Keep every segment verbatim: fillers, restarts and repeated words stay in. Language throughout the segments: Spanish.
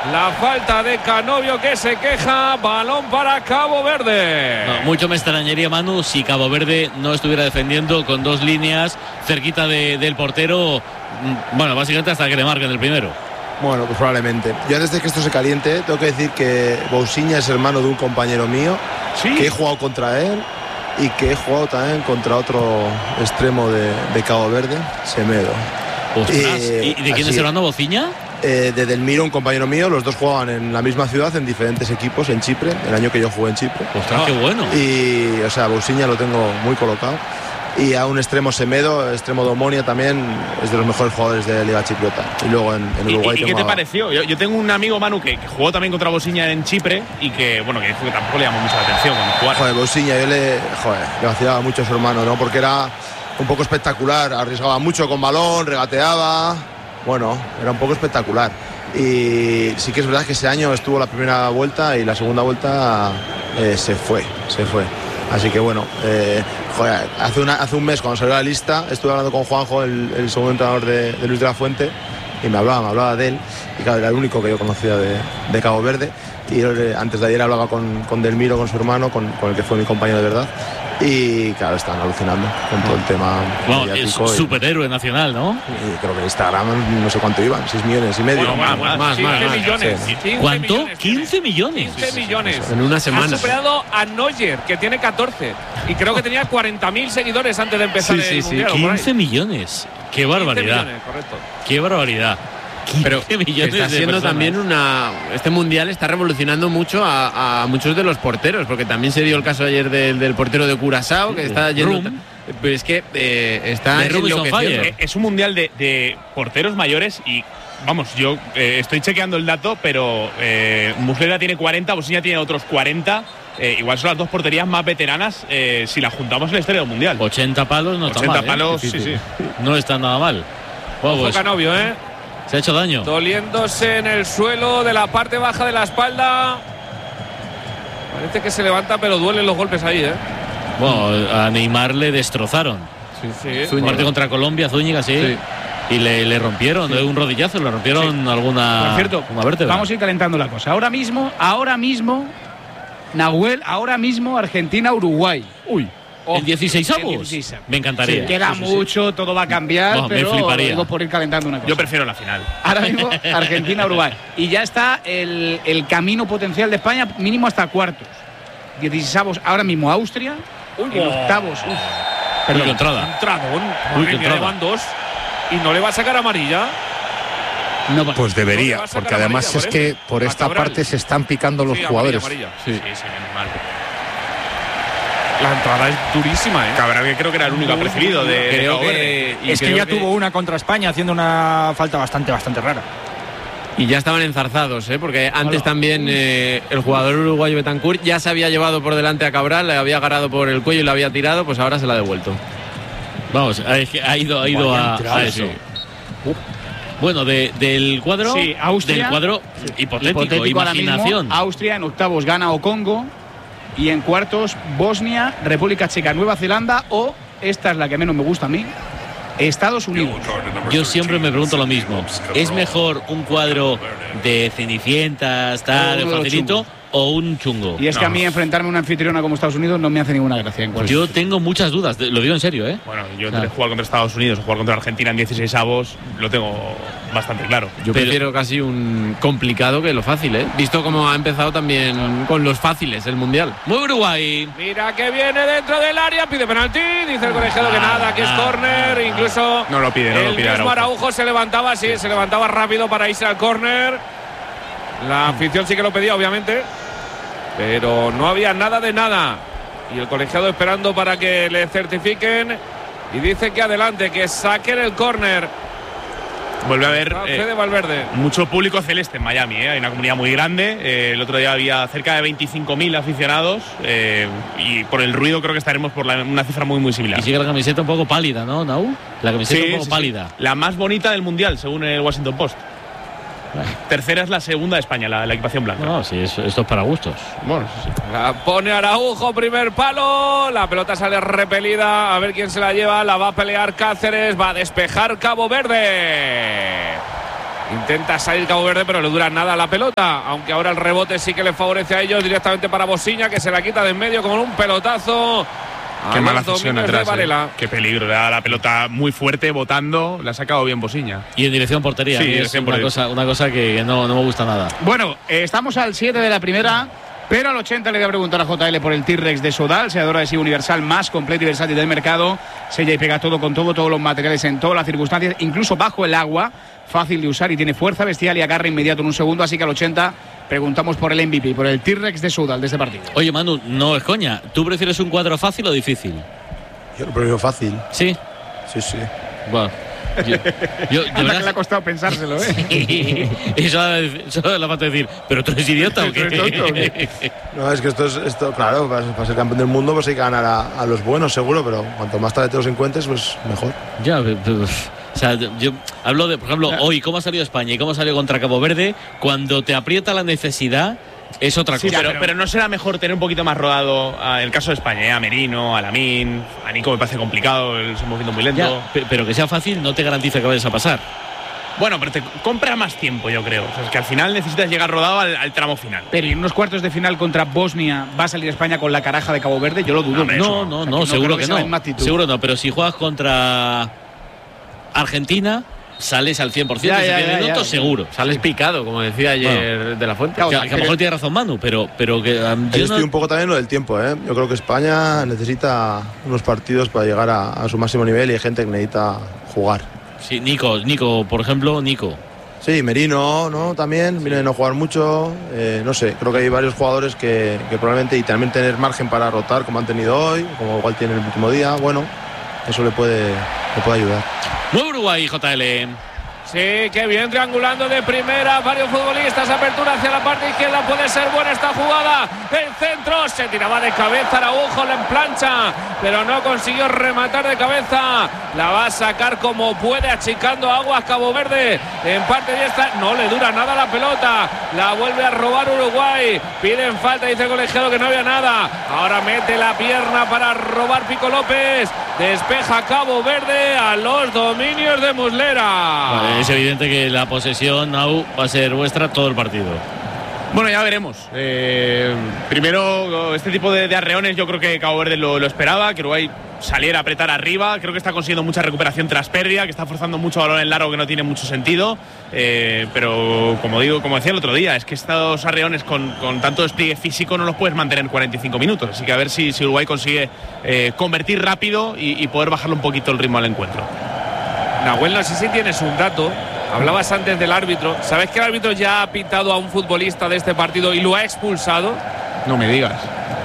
La falta de Canovio, que se queja. Balón para Cabo Verde. No, mucho me extrañaría, Manu, si Cabo Verde no estuviera defendiendo con dos líneas cerquita de, del portero. Bueno, básicamente hasta que le marquen el primero. Bueno, pues probablemente. Yo antes de que esto se caliente, tengo que decir que Bousiña es hermano de un compañero mío. ¿Sí? Que he jugado contra él y que he jugado también contra otro extremo de, de Cabo Verde, Semedo. Eh, ¿Y de quién es hermano, Bousiña? Eh, de Delmiro, un compañero mío. Los dos jugaban en la misma ciudad, en diferentes equipos, en Chipre, el año que yo jugué en Chipre. ¡Ostras, qué bueno! Y, o sea, Bousiña lo tengo muy colocado. Y a un extremo Semedo, extremo de Omonia también, es de los mejores jugadores de Liga Chipriota. Y luego en, en Uruguay. ¿Y, y qué te a... pareció? Yo, yo tengo un amigo, Manu, que, que jugó también contra Bousiña en Chipre y que, bueno, que tampoco le llamó mucho la atención cuando jugaba. Joder, Bousiña, yo le, joder, le vacilaba mucho a su hermano, ¿no? Porque era un poco espectacular, arriesgaba mucho con balón, regateaba. Bueno, era un poco espectacular. Y sí que es verdad que ese año estuvo la primera vuelta y la segunda vuelta eh, se fue, se fue. Así que bueno, eh, joder, hace, una, hace un mes cuando salió la lista estuve hablando con Juanjo, el, el segundo entrenador de, de Luis de la Fuente, y me hablaba, me hablaba de él, y claro, era el único que yo conocía de, de Cabo Verde. Y eh, antes de ayer hablaba con, con Delmiro, con su hermano, con, con el que fue mi compañero de verdad. Y claro, están alucinando con todo el tema. Bueno, es superhéroe nacional, ¿no? Y creo que en Instagram no sé cuánto iban, seis millones y medio. Bueno, más, más, más, quince más, millones. Sí. quince ¿Cuánto? Millones, quince millones. quince millones. En una semana. Ha superado a Neuer, que tiene catorce. Y creo que tenía cuarenta mil seguidores antes de empezar sí, sí, el sí, mundial. quince millones. Qué barbaridad. millones, correcto. Qué barbaridad. Pero está siendo también una. Este mundial está revolucionando mucho a, a muchos de los porteros, porque también se dio el caso ayer del, del portero de Curazao, que está yendo. Pero es que eh, está enloqueciendo. Es un mundial de, de porteros mayores y. Vamos, yo eh, estoy chequeando el dato, pero eh, Muslera tiene cuarenta, Bousiña tiene otros cuarenta. Eh, igual son las dos porterías más veteranas eh, si las juntamos en la historia del mundial. ochenta palos no está mal. ochenta palos, ¿eh? sí, sí. No está nada mal. Ojo, pues, Canovio, ¿eh? Se ha hecho daño. Doliéndose en el suelo de la parte baja de la espalda. Parece que se levanta, pero duelen los golpes ahí, ¿eh? Bueno, a Neymar le destrozaron. Sí, sí. Un partido contra Colombia, Zúñiga, sí. sí. Y le, le rompieron sí. un rodillazo, le rompieron sí. alguna, Por cierto, una vértebra. Vamos a ir calentando la cosa. Ahora mismo, ahora mismo, Nahuel, ahora mismo Argentina-Uruguay. Uy. Oh, ¿el dieciseisavos? Me encantaría. Sí, queda sí, sí, mucho, sí. todo va a cambiar, no, pero me fliparía. Digo por ir calentando una cosa. Yo prefiero la final. Ahora mismo Argentina-Uruguay. Y ya está el, el camino potencial de España mínimo hasta cuartos. dieciseisavos ahora mismo Austria. Uy, en octavos. Uf. Perdón. Entrada. Entradón. Uy, le van dos. Y no le va a sacar amarilla. No, pues debería, no porque además es que por esta Cabral. parte se están picando los sí, jugadores. Amarilla, amarilla. Sí, sí, sí, mal. La entrada es durísima, ¿eh? Cabral, que creo que era el único apercibido de, creo de que, y Es que ya que... tuvo una contra España haciendo una falta bastante, bastante rara. Y ya estaban enzarzados, ¿eh? Porque antes Hola. también eh, el jugador uruguayo Betancourt ya se había llevado por delante a Cabral, le había agarrado por el cuello y le había tirado, pues ahora se la ha devuelto. Vamos, ha ido, ha ido a, a eso. Uh. Bueno, de, del cuadro, sí, Austria, del cuadro sí. hipotético, hipotético imaginación. Mismo, Austria en octavos gana o Congo y en cuartos Bosnia, República Checa, Nueva Zelanda o, esta es la que menos me gusta a mí, Estados Unidos. Yo siempre me pregunto lo mismo. ¿Es mejor un cuadro de cenicientas, tal, de facilito, o un chungo? Y es no. que a mí enfrentarme a una anfitriona como Estados Unidos no me hace ninguna gracia. En pues yo tengo muchas dudas, lo digo en serio, ¿eh? Bueno, yo entre jugar contra Estados Unidos o jugar contra Argentina en dieciseisavos lo tengo bastante claro. Yo Pero, prefiero casi un complicado que lo fácil, ¿eh? Visto cómo ha empezado también con los fáciles el Mundial. Muy Uruguay. Mira que viene dentro del área, pide penalti, dice el colegiado que nada, que es córner, incluso no lo pide, no el lo pide mismo Araujo. Araujo se levantaba, sí, se levantaba rápido para irse al córner. La afición sí que lo pedía, obviamente, pero no había nada de nada. Y el colegiado esperando para que le certifiquen y dice que adelante, que saquen el córner. Vuelve a haber eh, Valverde. mucho público celeste en Miami, ¿eh? Hay una comunidad muy grande. Eh, el otro día había cerca de veinticinco mil aficionados eh, y por el ruido creo que estaremos por la, una cifra muy muy similar. Y sigue la camiseta un poco pálida, ¿no, Nau? La camiseta sí, un poco sí, pálida. Sí. La más bonita del Mundial, según el Washington Post. Bueno. Tercera es la segunda de España, la, la equipación blanca. No, sí, esto es para gustos. Bueno, sí, sí. La pone Araujo, primer palo. La pelota sale repelida. A ver quién se la lleva. La va a pelear Cáceres. Va a despejar Cabo Verde. Intenta salir Cabo Verde, pero no dura nada la pelota. Aunque ahora el rebote sí que le favorece a ellos directamente para Bosiña, que se la quita de en medio con un pelotazo. Qué mala cesión atrás, eh. Qué peligro, le da la pelota muy fuerte, botando, la ha sacado bien Bosiña. Y en dirección portería, sí, es una cosa, una cosa que no, no me gusta nada. Bueno, eh, estamos al siete de la primera, pero al ochenta le voy a preguntar a J L por el T-Rex de Sodal, sellador adhesivo universal más completo y versátil del mercado. Sella y pega todo con todo, todos los materiales en todas las circunstancias, incluso bajo el agua. Fácil de usar y tiene fuerza bestial y agarre inmediato en un segundo, así que al ochenta preguntamos por el M V P, por el T-Rex de Sodal de este partido. Oye, Manu, no es coña, ¿tú prefieres un cuadro fácil o difícil? Yo lo prefiero fácil. ¿Sí? Sí, sí. Bueno, yo, yo de verdad que le ha costado pensárselo, ¿eh? Eso, eso la falta de decir, ¿pero tú eres idiota o qué? No, es que esto es, esto, claro, para, para ser campeón del mundo pues hay que ganar a, a los buenos, seguro, pero cuanto más tarde te los encuentres, pues mejor. Ya, pues, o sea, yo hablo de, por ejemplo, hoy, cómo ha salido España y cómo ha salido contra Cabo Verde, cuando te aprieta la necesidad, es otra sí, cosa. Pero, pero no será mejor tener un poquito más rodado uh, el caso de España, ¿eh? A Merino, a Lamín, a Nico me parece complicado, él se está moviendo muy lento. Ya, pero que sea fácil no te garantiza que vayas a pasar. Bueno, pero te compra más tiempo, yo creo. O sea, es que al final necesitas llegar rodado al, al tramo final. Pero en unos cuartos de final contra Bosnia va a salir España con la caraja de Cabo Verde, yo lo dudo. No, no, no, no, seguro que no. Seguro no, pero si juegas contra Argentina, sales al cien por ciento ya, ya, ya, minutos, ya. seguro. Sales picado, como decía ayer bueno, de la Fuente. Que, que a lo mejor tiene razón Manu, pero, pero que um, yo estoy no... un poco también lo del tiempo, ¿eh? Yo creo que España necesita unos partidos para llegar a, a su máximo nivel y hay gente que necesita jugar. Sí, Nico, Nico, por ejemplo, Nico. Sí, Merino, ¿no? También, viene sí. de no jugar mucho, eh, no sé, creo que hay varios jugadores que, que probablemente, y también tener margen para rotar como han tenido hoy, como igual tienen el último día, bueno, eso le puede, le puede ayudar. Muy Uruguay, J L. Sí, qué bien, triangulando de primera, varios futbolistas, apertura hacia la parte izquierda, puede ser buena esta jugada, el centro, se tiraba de cabeza, Araujo la emplancha, pero no consiguió rematar de cabeza, la va a sacar como puede, achicando aguas Cabo Verde, en parte diestra, no le dura nada la pelota, la vuelve a robar Uruguay, piden falta, dice el colegiado que no había nada, ahora mete la pierna para robar Pico López, despeja Cabo Verde a los dominios de Muslera. Vale. Es evidente que la posesión, Nau, va a ser vuestra todo el partido. Bueno, ya veremos. Eh, primero, este tipo de, de arreones yo creo que Cabo Verde lo, lo esperaba, que Uruguay saliera a apretar arriba. Creo que está consiguiendo mucha recuperación tras pérdida, que está forzando mucho balón en largo que no tiene mucho sentido. Eh, pero como digo, como decía el otro día, es que estos arreones con, con tanto despliegue físico no los puedes mantener cuarenta y cinco minutos. Así que a ver si, si Uruguay consigue eh, convertir rápido y, y poder bajarle un poquito el ritmo al encuentro. Nahuel, no sé si tienes un dato. Hablabas antes del árbitro. ¿Sabes que el árbitro ya ha pitado a un futbolista de este partido y lo ha expulsado? No me digas.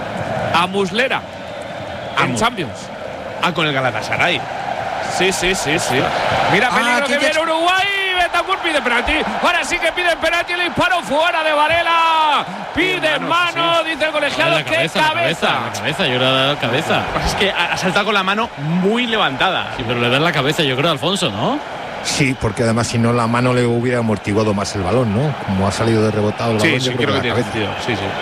A Muslera. A en Mus Champions. Ah, con el Galatasaray. Sí, sí, sí, sí. Mira, peligro ah, que viene ya... Uruguay. Betancourt pide penalti. Ahora sí que piden penalti. El disparo fuera de Varela. Pide mano, mano sí, sí. Dice el colegiado. La cabeza, que cabeza. La cabeza, la cabeza. Yo le he dado cabeza. Es que ha saltado con la mano muy levantada. Sí, pero le da la cabeza, yo creo, a Alfonso, ¿no? Sí, porque además si no la mano le hubiera amortiguado más el balón, ¿no? Como ha salido de rebotado el balón. Sí, sí, creo, creo que, que tiene sentido. Sí, sí.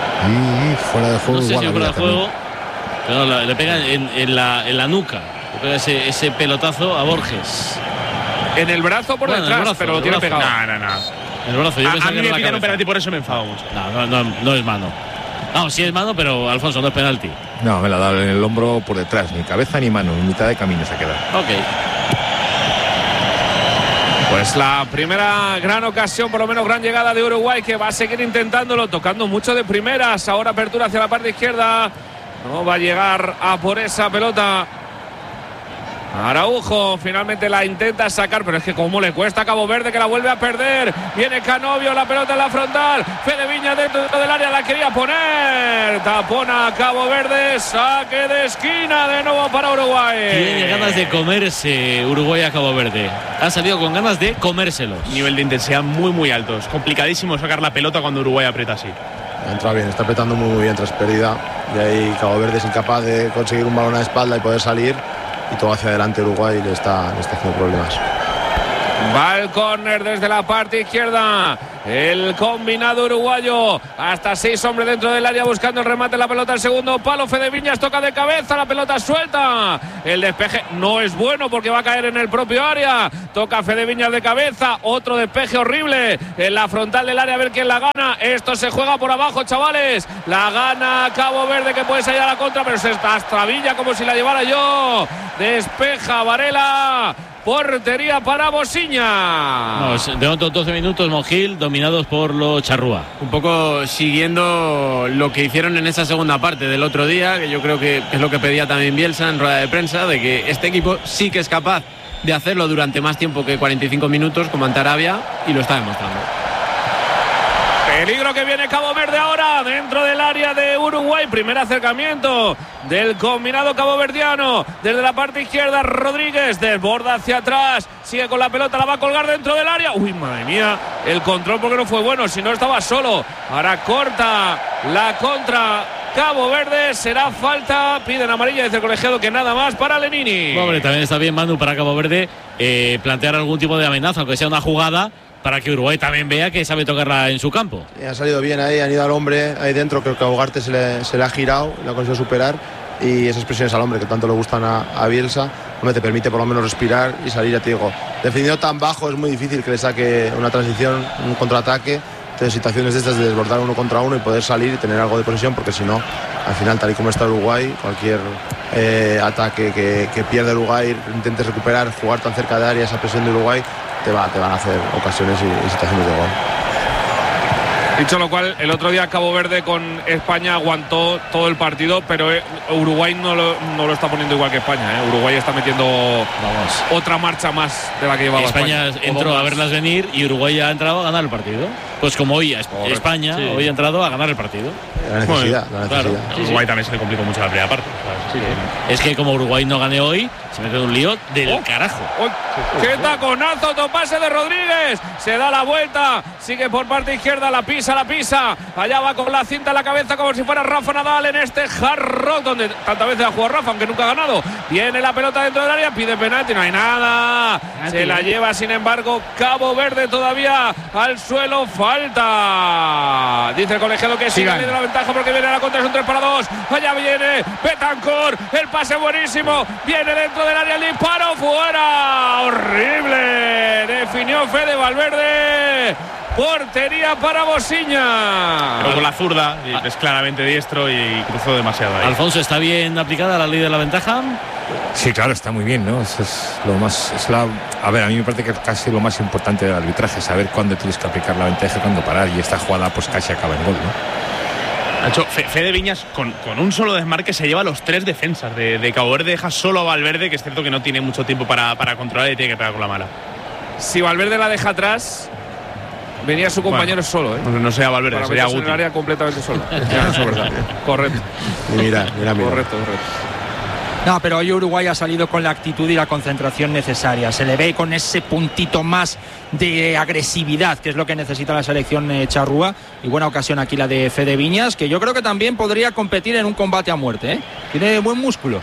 Y fuera de juego. No sé igual si fuera de juego. Pero no, le pega en, en, la, en la nuca. Le pega ese, ese pelotazo a Borges. En el brazo por bueno, detrás, brazo, pero lo tiene brazo. pegado. No, no, no. El brazo. Yo a, a mí que me piden un penalti, por eso me enfado mucho. No, no, no, no es mano. No, sí es mano, pero Alfonso, no es penalti. No, me la ha dado en el hombro por detrás. Ni cabeza ni mano. En mitad de camino se ha quedado. Ok. Pues la primera gran ocasión, por lo menos gran llegada de Uruguay, que va a seguir intentándolo, tocando mucho de primeras. Ahora apertura hacia la parte izquierda. No va a llegar a por esa pelota. Araujo finalmente la intenta sacar, pero es que como le cuesta a Cabo Verde, que la vuelve a perder. Viene Canovio, la pelota en la frontal. Fede Viña dentro del área, la quería poner. Tapona a Cabo Verde, saque de esquina de nuevo para Uruguay. Tiene ganas de comerse Uruguay a Cabo Verde. Ha salido con ganas de comérselos. Nivel de intensidad muy muy alto. Es complicadísimo sacar la pelota cuando Uruguay aprieta así. Entra bien, está apretando muy, muy bien tras pérdida. Y ahí Cabo Verde es incapaz de conseguir un balón a espalda y poder salir. Y todo hacia adelante Uruguay le está, le está haciendo problemas. Va el córner desde la parte izquierda. el combinado uruguayo. Hasta seis hombres dentro del área buscando el remate, la pelota al segundo palo. Fede Viñas toca de cabeza, la pelota suelta. El despeje no es bueno porque va a caer en el propio área. Toca Fede Viñas de cabeza, otro despeje horrible en la frontal del área, a ver quién la gana. Esto se juega por abajo, chavales. La gana Cabo Verde, que puede salir a la contra, pero se estrabilla como si la llevara yo. Despeja Varela. Portería para Bosiña. No, de otros doce minutos, Monjil, dominados por los charrúa. Un poco siguiendo lo que hicieron en esa segunda parte del otro día, que yo creo que es lo que pedía también Bielsa en rueda de prensa, de que este equipo sí que es capaz de hacerlo durante más tiempo que cuarenta y cinco minutos, como ante Arabia, y lo está demostrando. Peligro que viene Cabo Verde ahora dentro del área de Uruguay. Primer acercamiento del combinado caboverdiano. Desde la parte izquierda, Rodríguez desborda hacia atrás. Sigue con la pelota, la va a colgar dentro del área. Uy, madre mía, el control porque no fue bueno. Si no, estaba solo. Ahora corta la contra Cabo Verde. Será falta. Piden amarilla, dice el colegiado que nada más para Lenini. Hombre, también está bien, Manu, para Cabo Verde eh, plantear algún tipo de amenaza, aunque sea una jugada, para que Uruguay también vea que sabe tocarla en su campo. Y ha salido bien ahí, han ido al hombre ahí dentro, creo que a Ugarte se le, se le ha girado, lo ha conseguido superar, y esas presiones al hombre que tanto le gustan a, a Bielsa, hombre, te permite por lo menos respirar y salir, ya te digo. Defendido tan bajo es muy difícil que le saque una transición, un contraataque, entonces situaciones de estas de desbordar uno contra uno y poder salir y tener algo de posesión, porque si no, al final, tal y como está Uruguay, cualquier eh, ataque que, que pierda Uruguay, intentes recuperar, jugar tan cerca de área, esa presión de Uruguay, Te, va, te van a hacer ocasiones y, y situaciones de gol. Dicho lo cual, el otro día Cabo Verde con España aguantó todo el partido, pero Uruguay no lo, no lo está poniendo igual que España. ¿eh? Uruguay está metiendo, vamos, otra marcha más de la que llevaba España. España entró a verlas venir y Uruguay ha entrado a ganar el partido. Pues como hoy Correcto. España sí. hoy ha entrado a ganar el partido. La necesidad, la necesidad. Claro. Sí, Uruguay sí. también se le complicó mucho la primera parte. Sí, sí. Es que como Uruguay no gane hoy, se mete en un lío del oh. carajo. Oh. ¡Qué taconazo! Topase de Rodríguez. Se da la vuelta. Sigue por parte izquierda. La pisa, la pisa. Allá va con la cinta en la cabeza como si fuera Rafa Nadal en este Hard Rock, donde tantas veces ha jugado Rafa, aunque nunca ha ganado. Viene la pelota dentro del área. Pide penalti. No hay nada. Se la lleva, sin embargo, Cabo Verde todavía al suelo. Falta. Dice el colegiado que sigue de la ventaja porque viene a la contra. Es un tres para dos. Allá viene Betancourt. El pase buenísimo. Viene dentro del área el disparo. Fuera. Horrible. Definió Fede Valverde. Portería para Bosiña. Pero con la zurda, es claramente diestro y cruzó demasiado ahí. Alfonso, ¿está bien aplicada la ley de la ventaja? Sí, claro, está muy bien, ¿no? Eso es lo más. Es la, a ver, a mí me parece que es casi lo más importante del arbitraje, saber cuándo tienes que aplicar la ventaja y cuándo parar. Y esta jugada, pues casi acaba en gol, ¿no? De hecho, Fede Viñas con, con un solo desmarque se lleva los tres defensas de, de Cabo Verde. Deja solo a Valverde, que es cierto que no tiene mucho tiempo para, para controlar y tiene que pegar con la mala. Si Valverde la deja atrás, venía su compañero bueno, solo, ¿eh? No, no sea Valverde, para sería Guti. En el área completamente solo. Ya, eso es verdad. Correcto. Mira, mira, mira. Correcto, correcto. No, pero hoy Uruguay ha salido con la actitud y la concentración necesaria. Se le ve con ese puntito más de agresividad, que es lo que necesita la selección eh, charrúa. Y buena ocasión aquí la de Fede Viñas, que yo creo que también podría competir en un combate a muerte, ¿eh? Tiene buen músculo.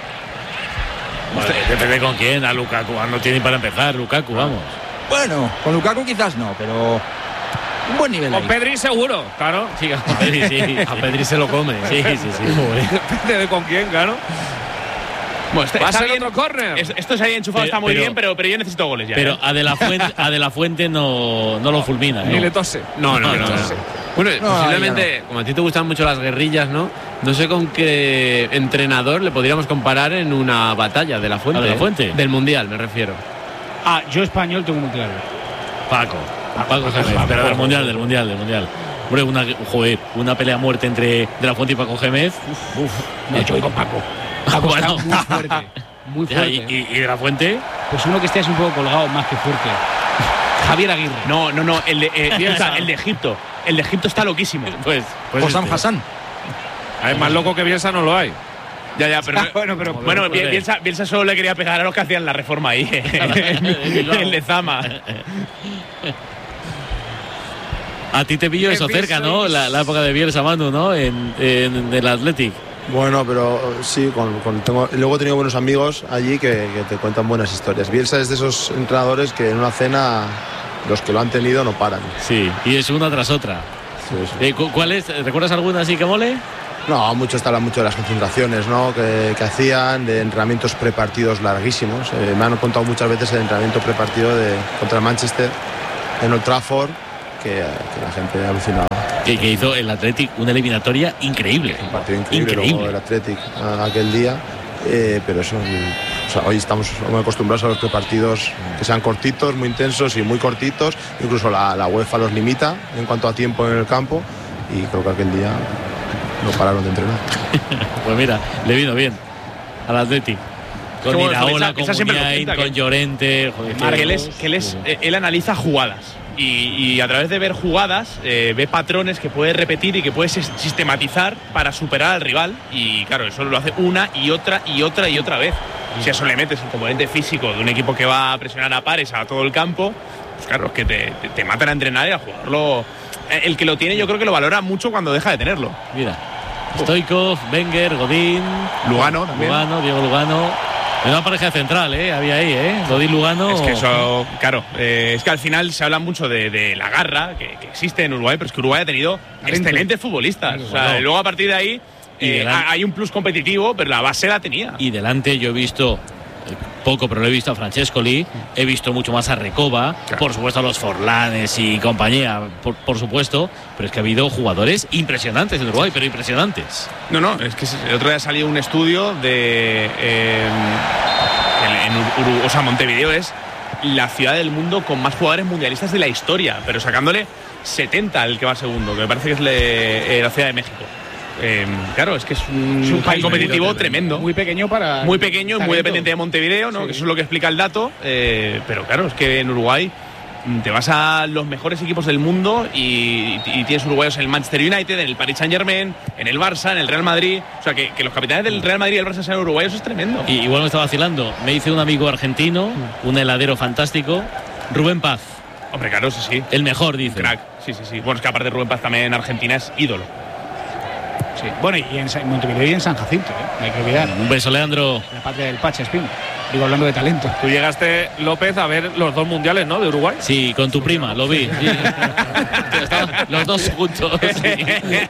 Bueno, depende con quién. A Lukaku no tiene para empezar. Lukaku, vamos. Bueno, con Lukaku quizás no, pero un buen nivel. Con ahí. Pedri seguro, claro. Sí, a Pedri, sí. A Pedri se lo come. Sí, sí, sí. Depende de con quién, claro. Bueno, este, va a ser bien, otro córner. Esto se ha enchufado, pero, está muy pero, bien, pero, pero yo necesito goles ya. Pero ¿eh? a De La Fuente, a De La Fuente no, no lo fulmina. Ni ¿no? le tose. No, no, no. no, no. Bueno, no, posiblemente, no. como a ti te gustan mucho las guerrillas, ¿no? No sé con qué entrenador le podríamos comparar en una batalla de La Fuente. ¿A De La Fuente? ¿eh? Del Mundial, me refiero. Ah, yo español tengo muy claro. Paco. Paco, Paco Gémez. Pero del Mundial, del Mundial, del Mundial. Hombre, una, joder, una pelea a muerte entre De La Fuente y Paco Gémez. Uf, uf. No, yo voy con Paco. Paco bueno. Está muy fuerte. Muy fuerte. Ya, y, y, ¿Y De La Fuente? Pues uno que esté así un poco colgado, más que fuerte. Javier Aguirre. No, no, no, el de, eh, Bielsa, el de Egipto. El de Egipto está loquísimo. Pues, pues Osam este. Hassan. Es más loco que Bielsa no lo hay. Ya, ya, pero. Ah, bueno, pero. Bueno, joder. Bielsa, Bielsa solo le quería pegar a los que hacían la reforma ahí. El de Zama. A ti te pillo eso cerca, ¿no? La, la época de Bielsa, Manu, ¿no? En, en, en el Athletic. Bueno, pero sí, con, con, tengo, luego he tenido buenos amigos allí que, que te cuentan buenas historias. Bielsa es de esos entrenadores que en una cena los que lo han tenido no paran. Sí, y es una tras otra. Sí, sí. Eh, ¿Cuál es? ¿Recuerdas alguna así que mole? No, muchos hablan mucho de las concentraciones, ¿no? que, que hacían, de entrenamientos prepartidos larguísimos. Eh, me han contado muchas veces el entrenamiento prepartido de, contra el Manchester en Old Trafford, que, que la gente alucinaba. Que, que hizo el Athletic una eliminatoria increíble. Un partido increíble, increíble. luego el Athletic a, aquel día. Eh, pero eso, o sea, hoy estamos muy acostumbrados a los prepartidos que sean cortitos, muy intensos y muy cortitos. Incluso la, la UEFA los limita en cuanto a tiempo en el campo, y creo que aquel día no pararon de entrenar. Pues mira, le vino bien al Athletic. Con Como Iraola, esa- con esa siempre lo Muniain, cuenta, con que- Llorente. Joder, Marc, que- él, es, que él, es- eh, él analiza jugadas y, y a través de ver jugadas eh, ve patrones que puede repetir y que puede sis- sistematizar para superar al rival, y claro, eso lo hace una y otra y otra y otra vez. Si a eso le metes el componente físico de un equipo que va a presionar a pares a todo el campo, pues claro, es que te, te, te matan a entrenar y a jugarlo. El que lo tiene yo creo que lo valora mucho cuando deja de tenerlo. Mira, Stoichkov, Wenger, Godín, Lugano también. Lugano, Diego Lugano. Una pareja central, ¿eh? Había ahí, ¿eh? Godín, Lugano. Es que eso, claro, eh, es que al final se habla mucho de, de la garra que, que existe en Uruguay, pero es que Uruguay ha tenido excelentes futbolistas. O sea, Bueno. luego a partir de ahí Y eh, delante- hay un plus competitivo, pero la base la tenía. Y delante yo he visto, eh, poco, pero lo he visto a Francescoli, he visto mucho más a Recoba, Claro. por supuesto a los Forlanes y compañía, por, por supuesto, pero es que ha habido jugadores impresionantes en Uruguay, pero impresionantes. No, no, es que el otro día salió un estudio de. eh, en, en Uru- o sea, Montevideo es la ciudad del mundo con más jugadores mundialistas de la historia, pero sacándole setenta al que va segundo, que me parece que es le- eh, la Ciudad de México. Eh, claro, es que es un, Es un país competitivo muy- tremendo. Muy pequeño para. Muy pequeño, muy talento. dependiente de Montevideo, ¿no? Sí. Que eso es lo que explica el dato. eh, pero claro, es que en Uruguay mm, te vas a los mejores equipos del mundo y, y tienes uruguayos en el Manchester United, en el Paris Saint Germain, en el Barça, en el Real Madrid. O sea, que, que los capitanes del Real Madrid y el Barça sean uruguayos es tremendo. Y igual me está vacilando. Me dice un amigo argentino, un heladero fantástico, Rubén Paz, Hombre, claro, sí, sí. el mejor, dice. Crack, sí, sí, sí. Bueno, es que aparte Rubén Paz también en Argentina es ídolo. Sí. Bueno, y en Sa- Montevideo y en San Jacinto, ¿eh? No hay que olvidar. Un beso, Leandro. La patria del Pache Espino. Digo, hablando de talento. Tú llegaste, López, a ver los dos mundiales, ¿no? De Uruguay. Sí, con tu prima, lo vi. Sí. Estaban los dos juntos. Sí.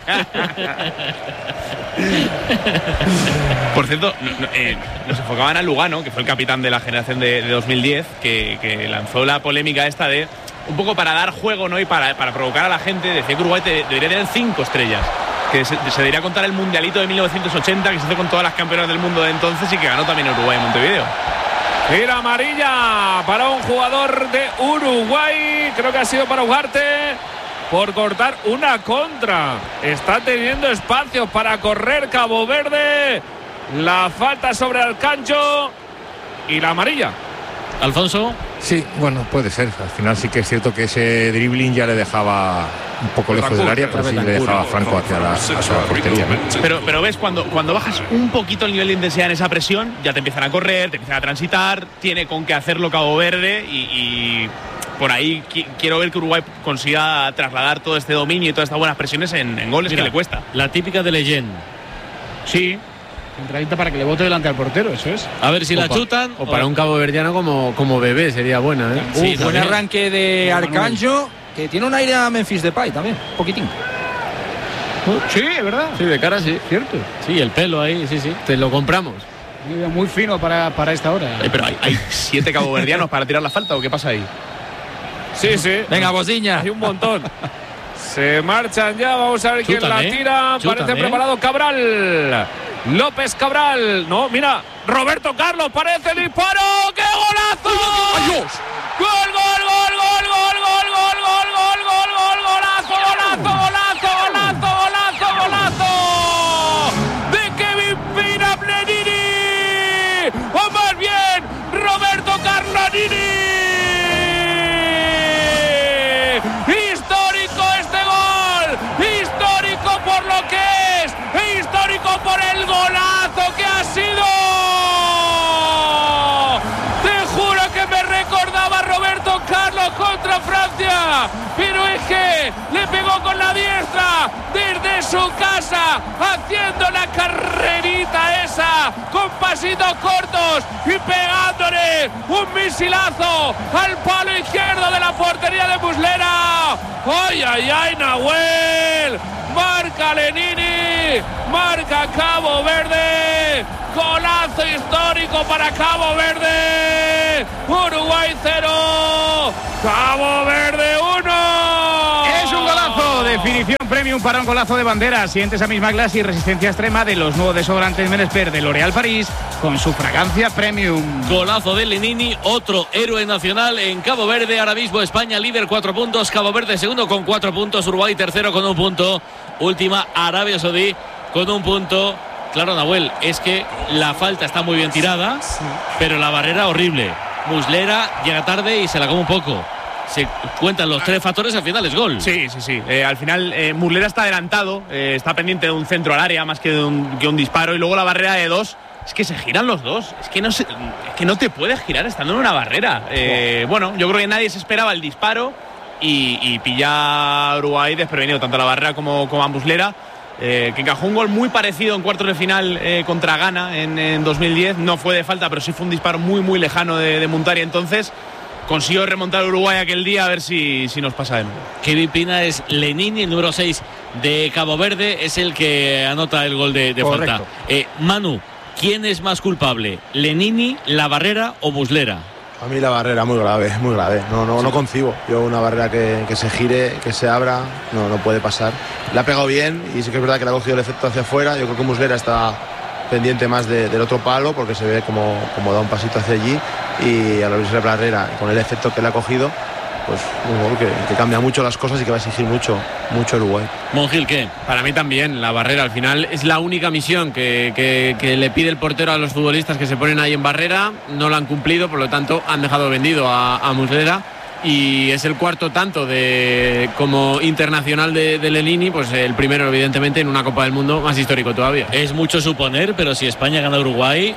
Por cierto, no- no, eh, nos enfocaban a Lugano, que fue el capitán de la generación de, de dos mil diez, que, que lanzó la polémica esta de, un poco para dar juego, ¿no? Y para, para provocar a la gente, decía que Uruguay te- debería tener cinco estrellas. Que se, se debería contar el mundialito de mil novecientos ochenta, que se hizo con todas las campeonas del mundo de entonces y que ganó también Uruguay en Montevideo. Tira amarilla para un jugador de Uruguay. Creo que ha sido para Ugarte por cortar una contra. Está teniendo espacio para correr Cabo Verde. La falta sobre Alcancho y la amarilla. Alfonso. Sí, bueno, puede ser. Al final sí que es cierto que ese dribbling ya le dejaba un poco lejos del área, pero sí le dejaba franco hacia la, hacia la portería, ¿no? Pero, pero ves, cuando, cuando bajas un poquito el nivel de intensidad en esa presión, ya te empiezan a correr, te empiezan a transitar, tiene con qué hacerlo Cabo Verde y, y por ahí qui- quiero ver que Uruguay consiga trasladar todo este dominio y todas estas buenas presiones en, en goles. Mira, que le cuesta. La típica de Leyen. Sí. Entradita para que le bote delante al portero, eso es. A ver si O la pa- chutan. O para un caboverdiano como, como bebé sería buena, ¿eh? Sí, Uh, buen también. arranque de Arcanjo, que tiene un aire a Memphis Depay también, un poquitín. Sí, es verdad. Sí, de cara sí. Cierto. Sí, el pelo ahí, sí, sí. Te lo compramos. Muy, muy fino para, para esta hora. Eh, pero hay, hay siete caboverdianos para tirar la falta, ¿o qué pasa ahí? Sí, sí. Venga, Bosiña. Hay un montón. Se marchan ya, vamos a ver quién Chutan, la ¿eh? tira. Chutan, Parece ¿eh? preparado Cabral. López Cabral. No, mira, Roberto Carlos, parece el disparo. ¡Qué golazo! ¡Gol, gol, gol, gol, gol, gol, gol, gol, gol, gol, gol, golazo, golazo, golazo, golazo, golazo, golazo! De Kevin Pina Plenini. O más bien, Roberto Carlanini. Histórico este gol, histórico por lo que es, e histórico por el golazo que ha sido. Te juro que me recordaba a Roberto Carlos contra Francia, pero es que le pegó con la diestra Oltra desde su casa, haciendo la carrerita esa, con pasitos cortos y pegándole un misilazo al palo izquierdo de la portería de Muslera. ¡Ay, ay, ay, Nahuel! Marca Lenini, marca Cabo Verde, golazo histórico para Cabo Verde. Uruguay cero, Cabo Verde uno. Es un golazo, definición premium para un golazo de bandera. Siente esa misma clase y resistencia extrema de los nuevos desodorantes Menespert de L'Oréal París con su fragancia premium. Golazo de Lenini, otro héroe nacional en Cabo Verde. Ahora mismo España líder, cuatro puntos. Cabo Verde segundo con cuatro puntos. Uruguay tercero con un punto. Última Arabia Saudí con un punto. Claro, Nahuel, es que la falta está muy bien tirada, sí, pero la barrera horrible. Muslera llega tarde y se la come un poco. Se cuentan los tres factores, al final es gol. Sí, sí, sí. Eh, al final eh, Muslera está adelantado, eh, está pendiente de un centro al área más que de un, que un disparo. Y luego la barrera de dos, es que se giran los dos. Es que no, se, es que no te puedes girar estando en una barrera. Eh, bueno, yo creo que nadie se esperaba el disparo y, y pilla a Uruguay desprevenido, tanto a la barrera como, como a Muslera. Eh, que encajó un gol muy parecido en cuartos de final eh, contra Ghana en, en dos mil diez. No fue de falta, pero sí fue un disparo muy muy lejano de, de Muntari. Entonces consiguió remontar a Uruguay aquel día, a ver si, si nos pasa de nuevo. Kevin Pina es Lenini, el número seis de Cabo Verde, es el que anota el gol de, de falta. eh, Manu, ¿quién es más culpable? ¿Lenini, la barrera o Muslera? A mí la barrera muy grave, muy grave. No, no, sí. no concibo. Yo una barrera que, que se gire, que se abra, no, no puede pasar. La ha pegado bien y sí que es verdad que le ha cogido el efecto hacia afuera. Yo creo que Muslera está pendiente más de, del otro palo porque se ve como, como da un pasito hacia allí y al abrirse la barrera con el efecto que le ha cogido, pues un gol que, que cambia mucho las cosas y que va a exigir mucho, mucho Uruguay. Monjil, ¿qué? Para mí también, la barrera al final es la única misión que, que, que le pide el portero a los futbolistas que se ponen ahí en barrera. No la han cumplido, por lo tanto han dejado vendido a, a Muslera. Y es el cuarto tanto de como internacional de, de Lenini, pues el primero evidentemente en una Copa del Mundo, más histórico todavía. Es mucho suponer, pero si España gana a Uruguay,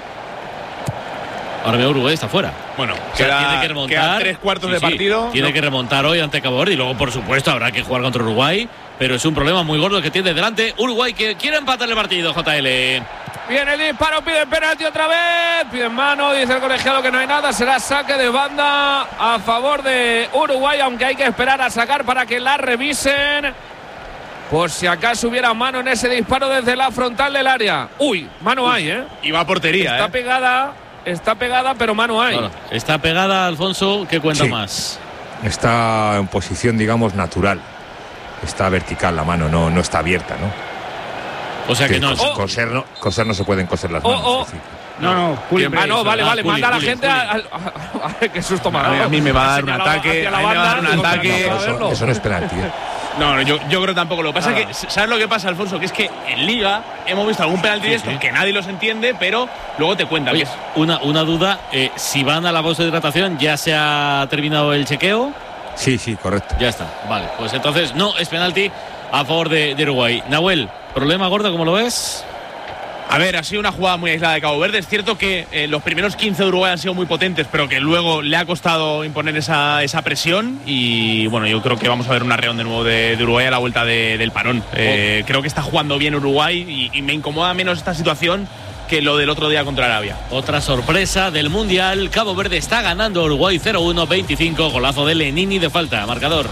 ahora mismo Uruguay está fuera. Bueno, o sea, queda, tiene que remontar tres cuartos sí, de partido. Sí, tiene no. que remontar hoy ante Cabo Verde y luego, por supuesto, habrá que jugar contra Uruguay, pero es un problema muy gordo que tiene delante Uruguay, que quiere empatar el partido. J L. Viene el disparo, pide penalti otra vez, pide mano, dice el colegiado que no hay nada, será saque de banda a favor de Uruguay, aunque hay que esperar a sacar para que la revisen, por si acaso hubiera mano en ese disparo desde la frontal del área. Uy, mano hay, ¿eh? Y va a portería, Está ¿eh? pegada, está pegada, pero mano hay. Bueno, está pegada, Alfonso, ¿qué cuenta sí. más? Está en posición, digamos, natural. Está vertical la mano, no, no está abierta, ¿no? O sea que, que no. Coser, oh. coser, no. Coser no se pueden coser las oh, manos. Oh. Es decir, no, no, Juli, ah, no, vale, vale, ah, Juli, manda a la Juli, gente Juli. A, a, a, a, qué susto me ha dado. A mí me va a dar un ataque, a mí me va a dar un ataque. Eso, eso no es penalti, ¿eh? No, no, yo, yo creo tampoco. Lo que pasa es que, ¿sabes lo que pasa, Alfonso? Que es que en Liga hemos visto algún penalti de estos sí. que nadie los entiende, pero luego te cuentan. Oye, que es... una, una duda, eh, si van a la bolsa de hidratación, ¿ya se ha terminado el chequeo? Sí, sí, correcto. Ya está, vale. Pues entonces no es penalti a favor de, de Uruguay. Nahuel, ¿problema gordo, cómo lo ves? A ver, ha sido una jugada muy aislada de Cabo Verde. Es cierto que eh, los primeros quince de Uruguay han sido muy potentes, pero que luego le ha costado imponer esa, esa presión. Y bueno, yo creo que vamos a ver una reón de nuevo de, de Uruguay a la vuelta de, del parón. Eh, oh. Creo que está jugando bien Uruguay y, y me incomoda menos esta situación que lo del otro día contra Arabia. Otra sorpresa del Mundial. Cabo Verde está ganando Uruguay cero uno, veinticinco. Golazo de Lenini de falta. Marcador.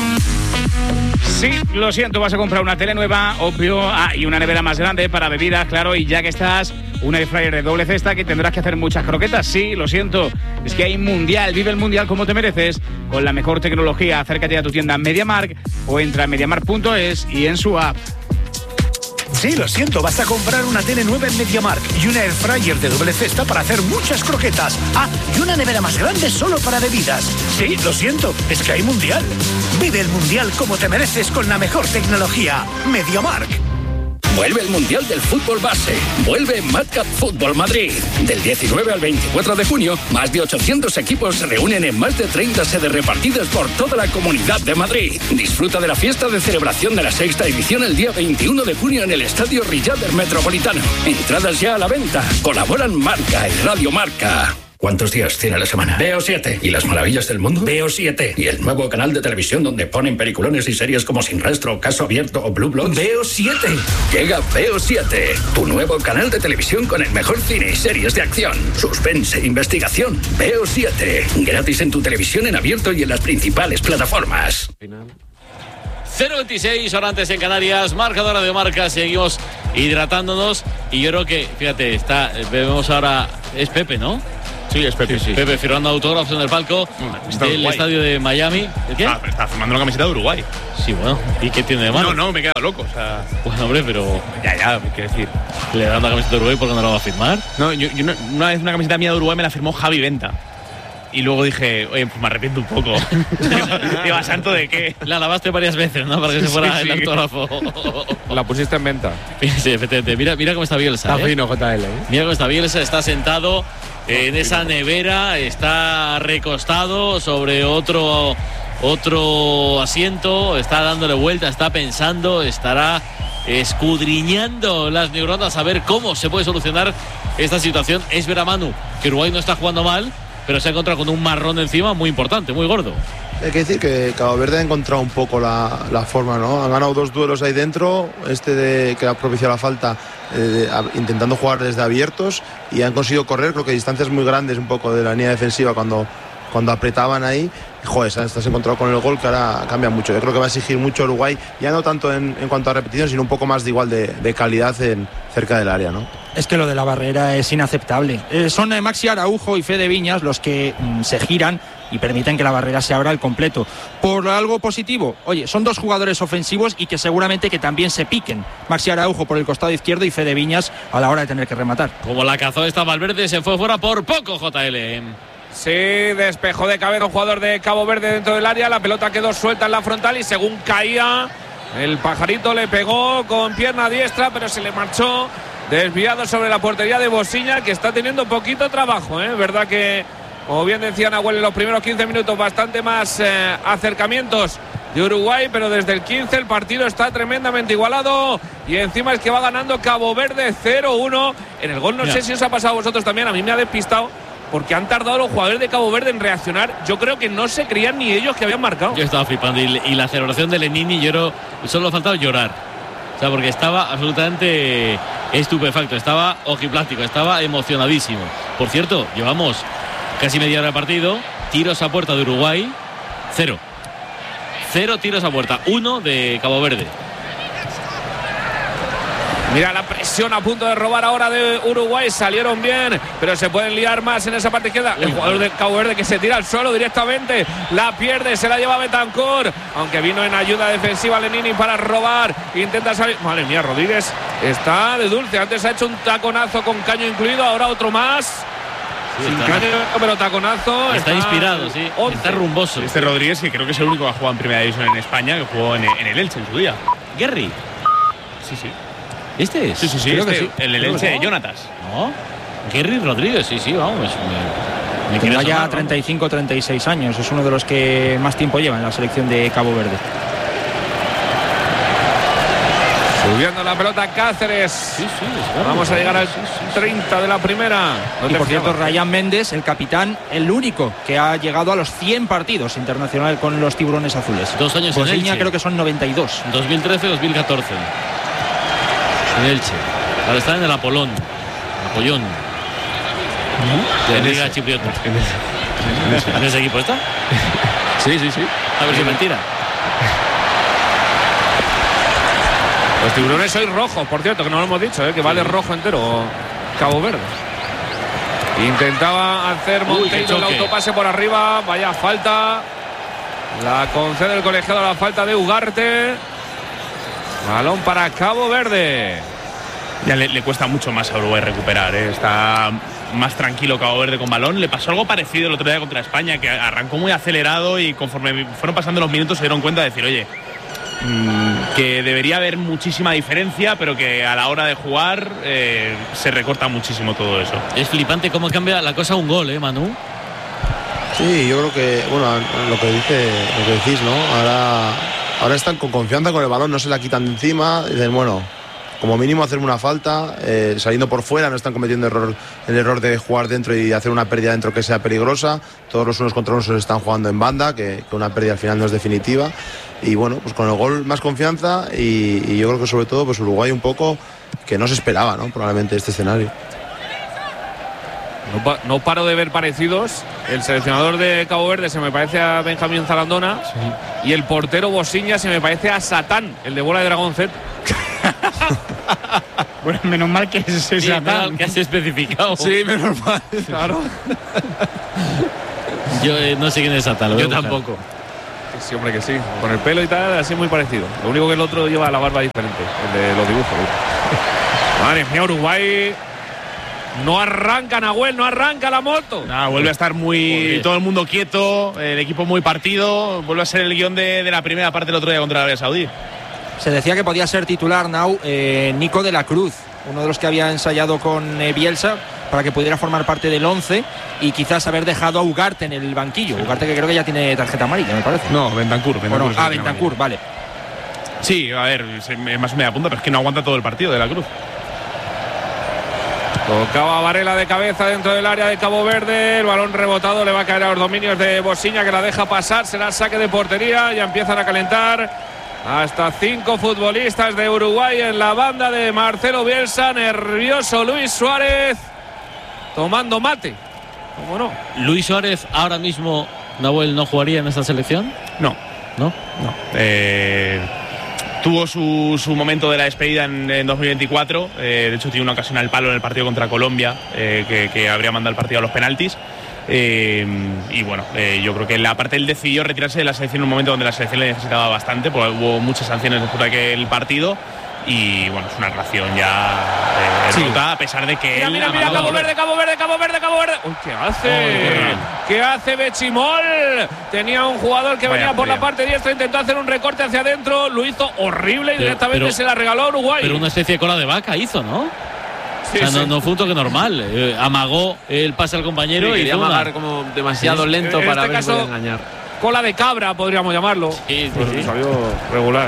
Sí, lo siento, vas a comprar una tele nueva, obvio, ah, y una nevera más grande para bebidas, claro, y ya que estás, un air fryer de doble cesta que tendrás que hacer muchas croquetas. Sí, lo siento, es que hay Mundial, vive el Mundial como te mereces, con la mejor tecnología. Acércate a tu tienda MediaMarkt o entra a mediamarkt punto es y en su app. Sí, lo siento, vas a comprar una tele nueva en MediaMarkt y una air fryer de doble cesta para hacer muchas croquetas. Ah, y una nevera más grande solo para bebidas. Sí, lo siento, es que hay Mundial. Vive el Mundial como te mereces con la mejor tecnología. MediaMarkt. Vuelve el Mundial del Fútbol Base. Vuelve Madcap Fútbol Madrid. Del diecinueve al veinticuatro de junio, más de ochocientos equipos se reúnen en más de treinta sedes repartidas por toda la Comunidad de Madrid. Disfruta de la fiesta de celebración de la sexta edición el día veintiuno de junio en el Estadio Riader Metropolitano. Entradas ya a la venta. Colaboran Marca y Radio Marca. ¿Cuántos días tiene la semana? Veo siete. ¿Y las maravillas del mundo? Veo siete. ¿Y el nuevo canal de televisión donde ponen peliculones y series como Sin Rastro, Caso Abierto o Blue Bloods? Veo siete. Llega Veo siete, tu nuevo canal de televisión con el mejor cine y series de acción, suspense e investigación. Veo siete. Gratis en tu televisión en abierto y en las principales plataformas. cero veintiséis, hora antes en Canarias, marcadora de marca, seguimos hidratándonos y yo creo que, fíjate, está, vemos ahora, es Pepe, ¿no? Sí, es Pepe, sí, sí. Pepe firmando autógrafos en el palco está del Uruguay. estadio de Miami. ¿El qué? Ah, está firmando una camiseta de Uruguay. Sí, bueno, ¿y qué tiene de malo? No, no, me he quedado loco, o sea... Bueno, hombre, pero... Ya, ya, quiero decir... ¿Le dan la camiseta de Uruguay porque no la va a firmar? No, yo, yo una, una vez una camiseta mía de Uruguay me la firmó Javi Venta. Y luego dije, oye, pues me arrepiento un poco. Digo, ¿a santo de qué? La lavaste varias veces, ¿no? Para que se fuera Sí, sí. el autógrafo. La pusiste en venta. Sí, efectivamente. Mira, mira cómo está Bielsa. Está ¿eh? fino, J L. ¿eh? Mira cómo está Bielsa, está sentado en esa nevera, está recostado sobre otro, otro asiento, está dándole vuelta, está pensando, estará escudriñando las neuronas a ver cómo se puede solucionar esta situación. Es ver a Manu que Uruguay no está jugando mal, pero se ha encontrado con un marrón encima muy importante, muy gordo. Hay que decir que Cabo Verde ha encontrado un poco la, la forma, ¿no? Han ganado dos duelos ahí dentro, este de que ha propiciado la falta, eh, de, a, intentando jugar desde abiertos, y han conseguido correr, creo que distancias muy grandes un poco de la línea defensiva cuando, cuando apretaban ahí. Y, joder, estás encontrado con el gol que ahora cambia mucho. Yo creo que va a exigir mucho Uruguay, ya no tanto en, en cuanto a repetición, sino un poco más de igual de, de calidad en, cerca del área, ¿no? Es que lo de la barrera es inaceptable. Eh, son eh, Maxi Araujo y Fede Viñas los que mm, se giran y permiten que la barrera se abra al completo. Por algo positivo, oye, son dos jugadores ofensivos y que seguramente que también se piquen. Maxi Araujo por el costado izquierdo y Fede Viñas a la hora de tener que rematar. Como la cazó esta Valverde, se fue fuera por poco, J L. Sí, despejó de cabeza un jugador de Cabo Verde dentro del área. La pelota quedó suelta en la frontal y según caía, el pajarito le pegó con pierna diestra, pero se le marchó desviado sobre la portería de Bosiña, que está teniendo poquito trabajo, ¿eh? Verdad que, como bien decía Nahuel, en los primeros quince minutos bastante más eh, acercamientos de Uruguay, pero desde el quince el partido está tremendamente igualado y encima es que va ganando Cabo Verde cero uno. En el gol no Mira. sé si os ha pasado a vosotros también, a mí me ha despistado porque han tardado los jugadores de Cabo Verde en reaccionar. Yo creo que no se creían ni ellos que habían marcado. Yo estaba flipando y, y la celebración de Lenini, yo solo faltaba llorar. O sea, porque estaba absolutamente estupefacto, estaba ojiplástico, estaba emocionadísimo. Por cierto, llevamos casi media hora de partido, tiros a puerta de Uruguay, cero. Cero tiros a puerta, uno de Cabo Verde. Mira la presión a punto de robar ahora de Uruguay. Salieron bien, pero se pueden liar más en esa parte izquierda. El jugador de Cabo Verde que se tira al suelo directamente. La pierde, se la lleva Betancur. Aunque vino en ayuda defensiva Lenini para robar. Intenta salir. Madre mía, Rodríguez está de dulce. Antes ha hecho un taconazo con caño incluido, ahora otro más. Sí, Sin está, caño, pero taconazo. está, Está inspirado, sí. once. Está rumboso. Este Rodríguez, que creo que es el único que ha jugado en Primera División en España, que jugó en, en el Elche en su día. Gary. Sí, sí. ¿Este es? Sí, sí, sí. Creo Este, que sí. El, el Creo Elche que de sí. Jonatas. ¿No? Gary Rodríguez, sí, sí, vamos. Me, me Tendrá quiere ya sonar, treinta y cinco treinta y seis años. Es uno de los que más tiempo lleva en la selección de Cabo Verde. Subiendo la pelota Cáceres. Sí, sí, es verdad. Vamos a llegar al Sí, sí, sí. treinta de la primera. No Y te por cierto, fiabas. Ryan Méndez, el capitán, el único que ha llegado a los cien partidos internacionales con los tiburones azules. Dos años en Bosiña Elche. creo que son noventa y dos. dos mil trece dos mil catorce. En Elche. Ahora está en el Apolón. Apollón. De la Liga Chipriota. ¿En ese equipo está? Sí, sí, sí. A ver si es mentira. Los tiburones sois rojos, por cierto, que no lo hemos dicho, ¿eh? Que vale rojo entero Cabo Verde. Intentaba hacer Uy, Monteiro qué el choque. autopase por arriba. Vaya falta. La concede el colegiado a la falta de Ugarte. Balón para Cabo Verde. Ya le, le cuesta mucho más a Uruguay recuperar, ¿eh? Está más tranquilo Cabo Verde con balón. Le pasó algo parecido el otro día contra España, que arrancó muy acelerado y conforme fueron pasando los minutos se dieron cuenta de decir, oye, mmm, que debería haber muchísima diferencia, pero que a la hora de jugar eh, se recorta muchísimo todo eso. Es flipante cómo cambia la cosa un gol, ¿eh, Manu? Sí, yo creo que, bueno, lo que dice, lo que decís, ¿no? Ahora, ahora están con confianza con el balón, no se la quitan de encima. Dicen, bueno, como mínimo hacerme una falta, eh, saliendo por fuera, no están cometiendo error, el error de jugar dentro y hacer una pérdida dentro que sea peligrosa. Todos los unos contra unos se están jugando en banda, que, que una pérdida al final no es definitiva. Y bueno, pues con el gol más confianza y, y yo creo que sobre todo pues Uruguay un poco que no se esperaba, ¿no? Probablemente este escenario. No, pa no paro de ver parecidos. El seleccionador de Cabo Verde se me parece a Benjamín Zarandona, sí. Y el portero Bosiña se me parece a Satán, el de Bola de Dragón Z. Bueno, menos mal que es ese sí, Satán que has especificado. Sí, menos mal, claro. Yo eh, no sé quién es Satán. Yo tampoco. Sí, hombre, que sí. Con el pelo y tal, así muy parecido. Lo único que el otro lleva la barba diferente, el de los dibujos. Madre mía, Uruguay. No arranca Nahuel, no arranca la moto. Nah, vuelve a estar muy todo el mundo quieto, el equipo muy partido. Vuelve a ser el guión de, de la primera parte del otro día contra Arabia Saudí. Se decía que podía ser titular, Nau, eh, Nico de la Cruz, uno de los que había ensayado con eh, Bielsa para que pudiera formar parte del once y quizás haber dejado a Ugarte en el banquillo. Ugarte que creo que ya tiene tarjeta amarilla, me parece. No, Bentancur. Bueno, ah, Bentancur, vale. Sí, a ver, más media punta, pero es que no aguanta todo el partido de la Cruz. Tocaba Varela de cabeza dentro del área de Cabo Verde. El balón rebotado le va a caer a los dominios de Bosiña, que la deja pasar. Será saque de portería. Ya empiezan a calentar hasta cinco futbolistas de Uruguay en la banda de Marcelo Bielsa. Nervioso Luis Suárez tomando mate. ¿Cómo no? Luis Suárez ahora mismo, Nahuel, ¿no jugaría en esta selección? No. ¿No? No. Eh... Tuvo su, su momento de la despedida en, en dos mil veinticuatro. Eh, de hecho, tiene una ocasión al palo en el partido contra Colombia, eh, que, que habría mandado el partido a los penaltis. Eh, y bueno, eh, yo creo que la parte él decidió retirarse de la selección en un momento donde la selección le necesitaba bastante, porque hubo muchas sanciones después de aquel partido. Y bueno, es una relación ya eh, sí. rota, a pesar de que mira, él mira, mira, Cabo Verde, Cabo Verde, Cabo Verde, Cabo Verde. Uy, ¿qué hace? Oh, ¿Qué hace Bechimol? Tenía un jugador que Vaya, venía por la parte diestra, intentó hacer un recorte hacia adentro, lo hizo horrible y pero, directamente pero, se la regaló a Uruguay. Pero una especie de cola de vaca hizo, ¿no? Sí, o sea, sí. no, no fue un toque normal. Eh, amagó el pase al compañero sí, y quería amagar como demasiado sí. lento en para este ver caso, si podía engañar. Cola de cabra, podríamos llamarlo. Sí, pues sí, sí. Salió regular.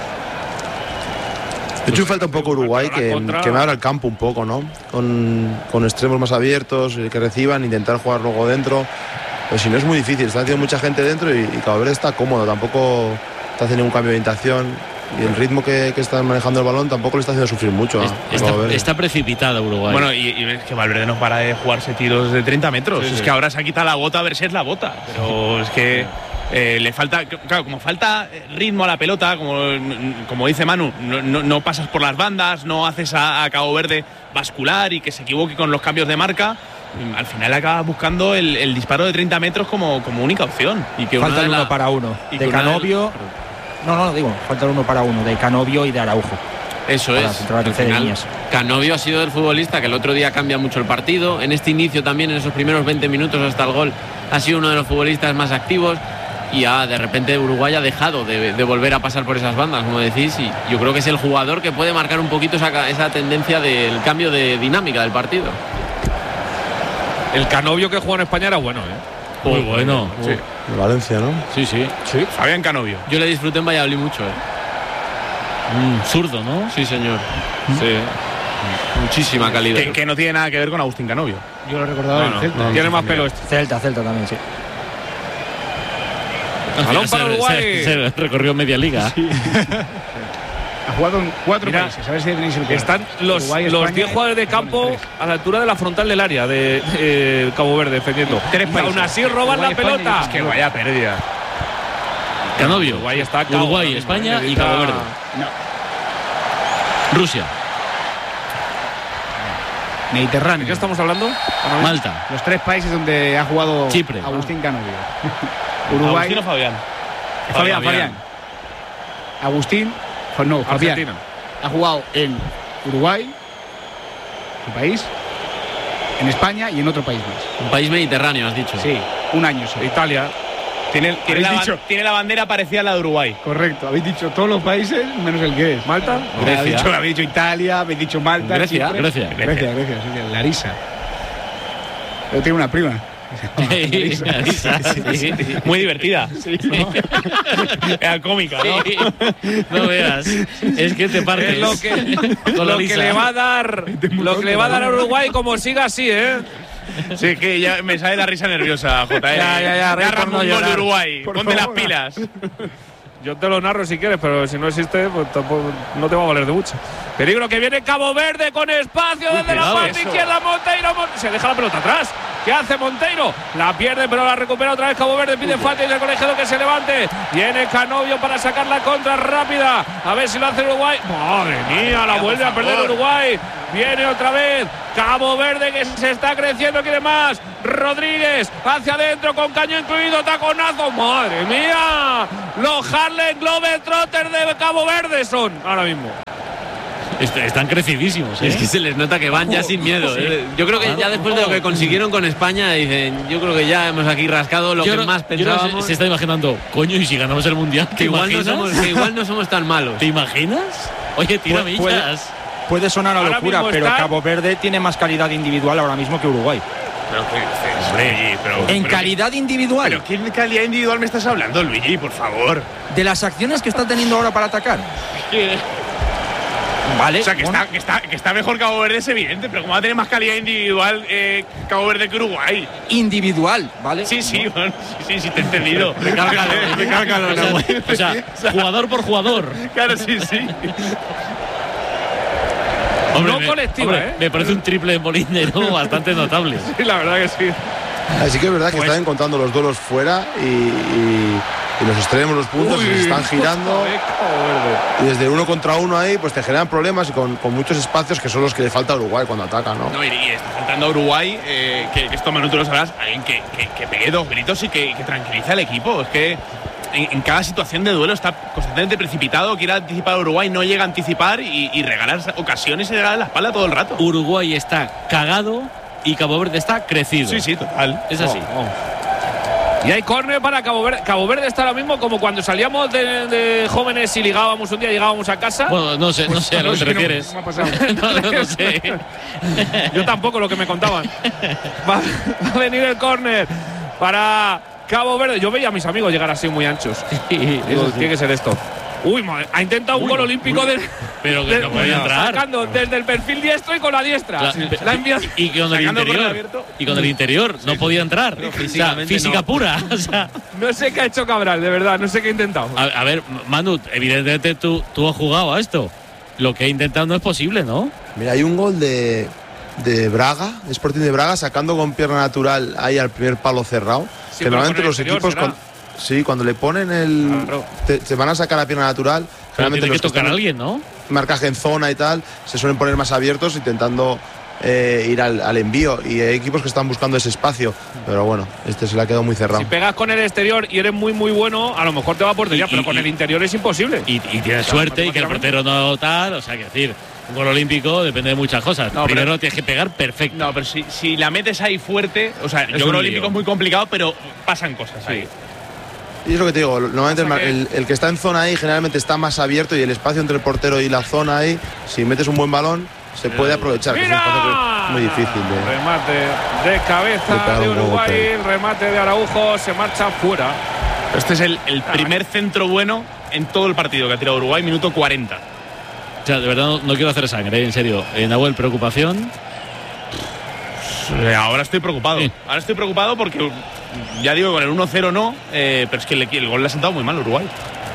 De hecho, falta un poco Uruguay que, que me abra el campo un poco, ¿no? Con, con extremos más abiertos, que reciban, intentar jugar luego dentro. Pues si no es muy difícil, está haciendo mucha gente dentro y, y Cabo Verde está cómodo, tampoco está haciendo ningún cambio de orientación. Y el ritmo que, que está manejando el balón tampoco le está haciendo sufrir mucho. Es, a, a está, Cabo Verde. Está precipitada Uruguay. Bueno, y, y es que Valverde no para de jugarse tiros de treinta metros. Sí, es sí. que ahora se ha quitado la bota a ver si es la bota. Pero es que. Eh, le falta, claro, como falta ritmo a la pelota, como, como dice Manu, no, no, no pasas por las bandas, no haces a, a Cabo Verde bascular y que se equivoque con los cambios de marca. Al final acaba buscando el, el disparo de treinta metros como, como única opción. Y que falta el uno la... para uno. Y de Canovio. De... No, no, digo, falta el uno para uno, de Canovio y de Araujo. Eso es. Al final, Canovio ha sido el futbolista que el otro día cambia mucho el partido. En este inicio también, en esos primeros veinte minutos hasta el gol, ha sido uno de los futbolistas más activos. Y ya de repente Uruguay ha dejado de, de volver a pasar por esas bandas, como decís, y yo creo que es el jugador que puede marcar un poquito esa, esa tendencia del cambio de dinámica del partido. El Canovio que juega en España era bueno, ¿eh? Muy bueno. Sí. De Valencia, ¿no? Sí, sí. Sí, Fabián Canovio. Yo le disfruté en Valladolid mucho, ¿eh? Mm, zurdo, ¿no? Sí, señor. Sí. Muchísima calidad. Que, que no tiene nada que ver con Agustín Canovio. Yo lo recordaba no, en no, Celta. No, tiene más pelo este. Celta, Celta también, sí. Balón para Uruguay. Se, se recorrió media liga. Sí. Ha jugado en cuatro Mira, países. A ver si tenéis el están los Uruguay, los diez jugadores de campo a la altura de la frontal del área de eh, Cabo Verde defendiendo. Tres países. Aún así roban Uruguay, la pelota. España, es que vaya pérdida. Canovio. Uruguay está acá. Uruguay, España y Cabo Verde. No. Rusia. Mediterráneo. ¿De qué estamos hablando? Malta. Los tres países donde ha jugado Chipre. Agustín Canovio. Uruguay. ¿Agustín o Fabián? Fabián, Fabián. Agustín, pues no, Fabián. Argentina. Ha jugado en Uruguay, su país, en España y en otro país más. Un país mediterráneo, has dicho. Sí, un año solo. Italia. Tiene, tiene, la, dicho? tiene la bandera parecida a la de Uruguay. Correcto, habéis dicho todos los países menos el que es. ¿Malta? No, Grecia. Habéis dicho, habéis dicho Italia, habéis dicho Malta. Grecia, Chipre. Grecia. Grecia, Grecia, sí, Larisa. Pero tiene una prima. Sí, Arisa, sí, sí. Muy divertida. Sí, ¿no? Era cómica, ¿no? Sí. No veas. Es que te partes. Es lo que, lo que le va a dar, lo que le va a dar a Uruguay como siga así, ¿eh? Sí, que ya me sale la risa nerviosa, J. Ya, ya, ya. Agarra un gol de Uruguay. Por Ponte favor. las pilas. Yo te lo narro si quieres, pero si no existe, pues tampoco no te va a valer de mucho. Peligro que viene Cabo Verde con espacio desde la parte izquierda. Monteiro Mon se deja la pelota atrás. ¿Qué hace Monteiro? La pierde, pero la recupera otra vez Cabo Verde. Pide falta y el colegiado que se levante. Viene Canovio para sacar la contra rápida. A ver si lo hace Uruguay. Madre mía, la vuelve a perder Uruguay. Viene otra vez Cabo Verde que se está creciendo. Quiere más. Rodríguez hacia adentro con caño incluido. Taconazo. Madre mía. Los Harlem Globetrotters de Cabo Verde son ahora mismo. Están crecidísimos, ¿eh? Es que se les nota que van ya sin miedo. ¿eh? Yo creo que ya después de lo que consiguieron con España, dicen, yo creo que ya hemos aquí rascado lo yo que no, más pensábamos. No, se, se está imaginando, coño, y si ganamos el Mundial, que igual, no somos, que igual no somos tan malos. ¿Te imaginas? Oye, tira puede, millas. Puede sonar a ahora locura, pero está... Cabo Verde tiene más calidad individual ahora mismo que Uruguay. Pero qué dices, Luigi, pero, en pero, calidad individual. ¿Pero qué calidad individual me estás hablando, Luigi? Por favor. De las acciones que está teniendo ahora para atacar. Vale. O sea, que, bueno. está, que, está, que está mejor Cabo Verde es evidente, pero ¿cómo va a tener más calidad individual eh, Cabo Verde que Uruguay? Individual, ¿vale? Sí, sí, bueno, sí, sí, sí, te he entendido. Recárgalo, recárgalo, o, sea, o sea, jugador por jugador. Claro, sí, sí. Hombre, no me, colectiva, hombre, ¿eh? Me parece un triple de Molindero bastante notable. Sí, la verdad que sí. Así que es verdad que Pues, están encontrando los duelos fuera y, y, y los extremos, los puntos, uy, y se están girando. Y desde uno contra uno ahí, pues te generan problemas y con, con muchos espacios que son los que le falta a Uruguay cuando ataca, ¿no? No, y, y está faltando a Uruguay, eh, que, que esto Manu tú lo sabrás, alguien que, que, que pegue dos gritos y que, que tranquilice al equipo. Es que en, en cada situación de duelo está constantemente precipitado, quiere anticipar a Uruguay, no llega a anticipar y, y regalar ocasiones y le da la espalda todo el rato. Uruguay está cagado y Cabo Verde está crecido. Sí, sí, total. Es así. Oh, oh. Y hay córner para Cabo Verde. Cabo Verde está ahora mismo como cuando salíamos de, de jóvenes y ligábamos un día, llegábamos a casa. Bueno, no sé, no sé a lo que te refieres. No, me ha pasado. no, no, no sé. Yo tampoco lo que me contaban. Va, va a venir el córner para Cabo Verde. Yo veía a mis amigos llegar así muy anchos. Digo, tiene que ser esto. Uy, madre, ha intentado un Uy, gol olímpico uy. de, Pero que de, no podía entrar. Sacando desde el perfil diestro y con la diestra. La, la envía, y con el sacando interior. abierto. Y con el interior. No podía entrar. No, O sea, físicamente física no. pura. O sea, no sé qué ha hecho Cabral, de verdad. No sé qué ha intentado. a, a ver, Manu, evidentemente tú, tú has jugado a esto. Lo que he intentado no es posible, ¿no? Mira, hay un gol de, de Braga, Sporting de Braga, sacando con pierna natural ahí al primer palo cerrado. Sí, que pero normalmente con el los exterior equipos, será. con, sí, cuando le ponen el. Claro. Te, te van a sacar a pierna natural. Pero Generalmente tiene los que que tocar a están alguien, ¿no? en marcaje en zona y tal, se suelen poner más abiertos intentando eh, ir al, al envío. Y hay equipos que están buscando ese espacio. Pero bueno, este se le ha quedado muy cerrado. Si pegas con el exterior y eres muy, muy bueno, a lo mejor te va a portería, Y- pero y- con y- el interior es imposible. Y, y tienes suerte y que el portero no tal. O sea, que decir, un gol olímpico depende de muchas cosas. No, Primero pero- lo tienes que pegar perfecto. No, pero si, si la metes ahí fuerte, o sea, Es yo creo un que olímpico lío. es muy complicado, pero pasan cosas ahí. Y es lo que te digo, normalmente el, Pasa que- el- el que está en zona ahí generalmente está más abierto y el espacio entre el portero y la zona ahí, si metes un buen balón, se puede aprovechar. Que es un espacio que ¡Mira! es muy difícil de. Remate de de cabeza pegar de un huevo, Uruguay, pero- remate de Araujo, se marcha fuera. Este es el, el primer centro bueno en todo el partido que ha tirado Uruguay, minuto cuarenta. O sea, de verdad no, no quiero hacer sangre, en serio. Eh, Nahuel, preocupación. Eh, Ahora estoy preocupado. Sí. Ahora estoy preocupado porque, ya digo, con el uno cero no, eh, pero es que el, el gol le ha sentado muy mal a Uruguay.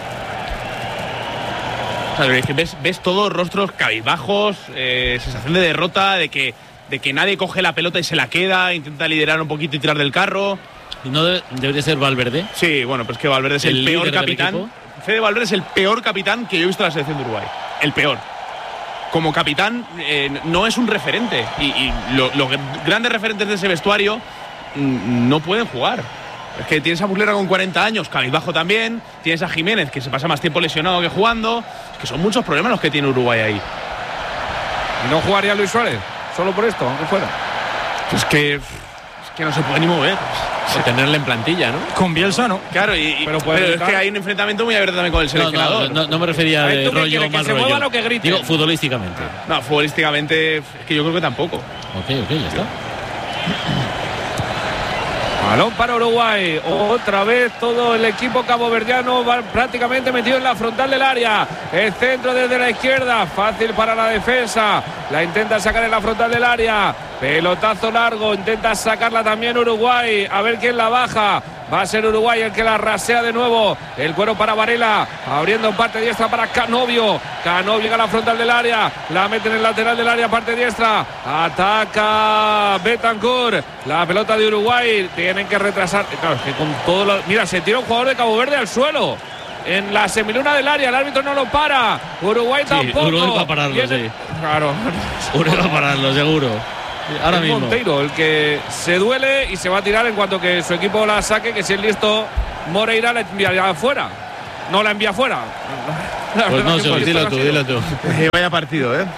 O sea, es que ves, ves todos rostros cabizbajos, eh, sensación de derrota, de que, de que nadie coge la pelota y se la queda, intenta liderar un poquito y tirar del carro. ¿Y no de- debería ser Valverde? Sí, bueno, pues que Valverde es el, ¿El peor líder del capitán. equipo? Fede Valverde es el peor capitán que yo he visto en la selección de Uruguay. El peor. Como capitán eh, no es un referente. Y, y lo- los grandes referentes de ese vestuario mm, no pueden jugar. Es que tienes a Muslera con cuarenta años, cabizbajo también. Tienes a Jiménez, que se pasa más tiempo lesionado que jugando. Es que son muchos problemas los que tiene Uruguay ahí. ¿Y no jugaría Luis Suárez? Solo por esto, aunque fuera. Es que, es que no se puede ni mover. O tenerle en plantilla, ¿no? Con Bielsa, ¿no? Claro, y, y- Pero pero, puede es gritar. que hay un enfrentamiento muy abierto también con el No, seleccionador. no, no, no me refería A ver, de ¿tú qué rollo quieres, que mal se rollo. muevan o que griten? Digo, futbolísticamente. No, futbolísticamente es que yo creo que tampoco. Ok, ok, ya está. Balón para Uruguay. Otra vez todo el equipo caboverdiano va prácticamente metido en la frontal del área. El centro desde la izquierda. Fácil para la defensa. La intenta sacar en la frontal del área. Pelotazo largo. Intenta sacarla también Uruguay. A ver quién la baja. Va a ser Uruguay el que la rasea de nuevo. El cuero para Varela. Abriendo en parte diestra para Canovio. Canovio llega a la frontal del área. La mete en el lateral del área, parte diestra. Ataca Betancourt. La pelota de Uruguay. Tienen que retrasar. Claro, es que con todo lo... Mira, se tira un jugador de Cabo Verde al suelo. En la semiluna del área. El árbitro no lo para. Uruguay sí, tampoco. Uruguay va a pararlo, Viene... sí. Claro. Uruguay va a pararlo, seguro. Ahora es mismo. Monteiro el que se duele y se va a tirar en cuanto que su equipo la saque, que si es listo Moreira la enviará afuera. No la envía afuera. Pues no, sé, dilo tú, dilo tú. Eh, vaya partido, ¿eh?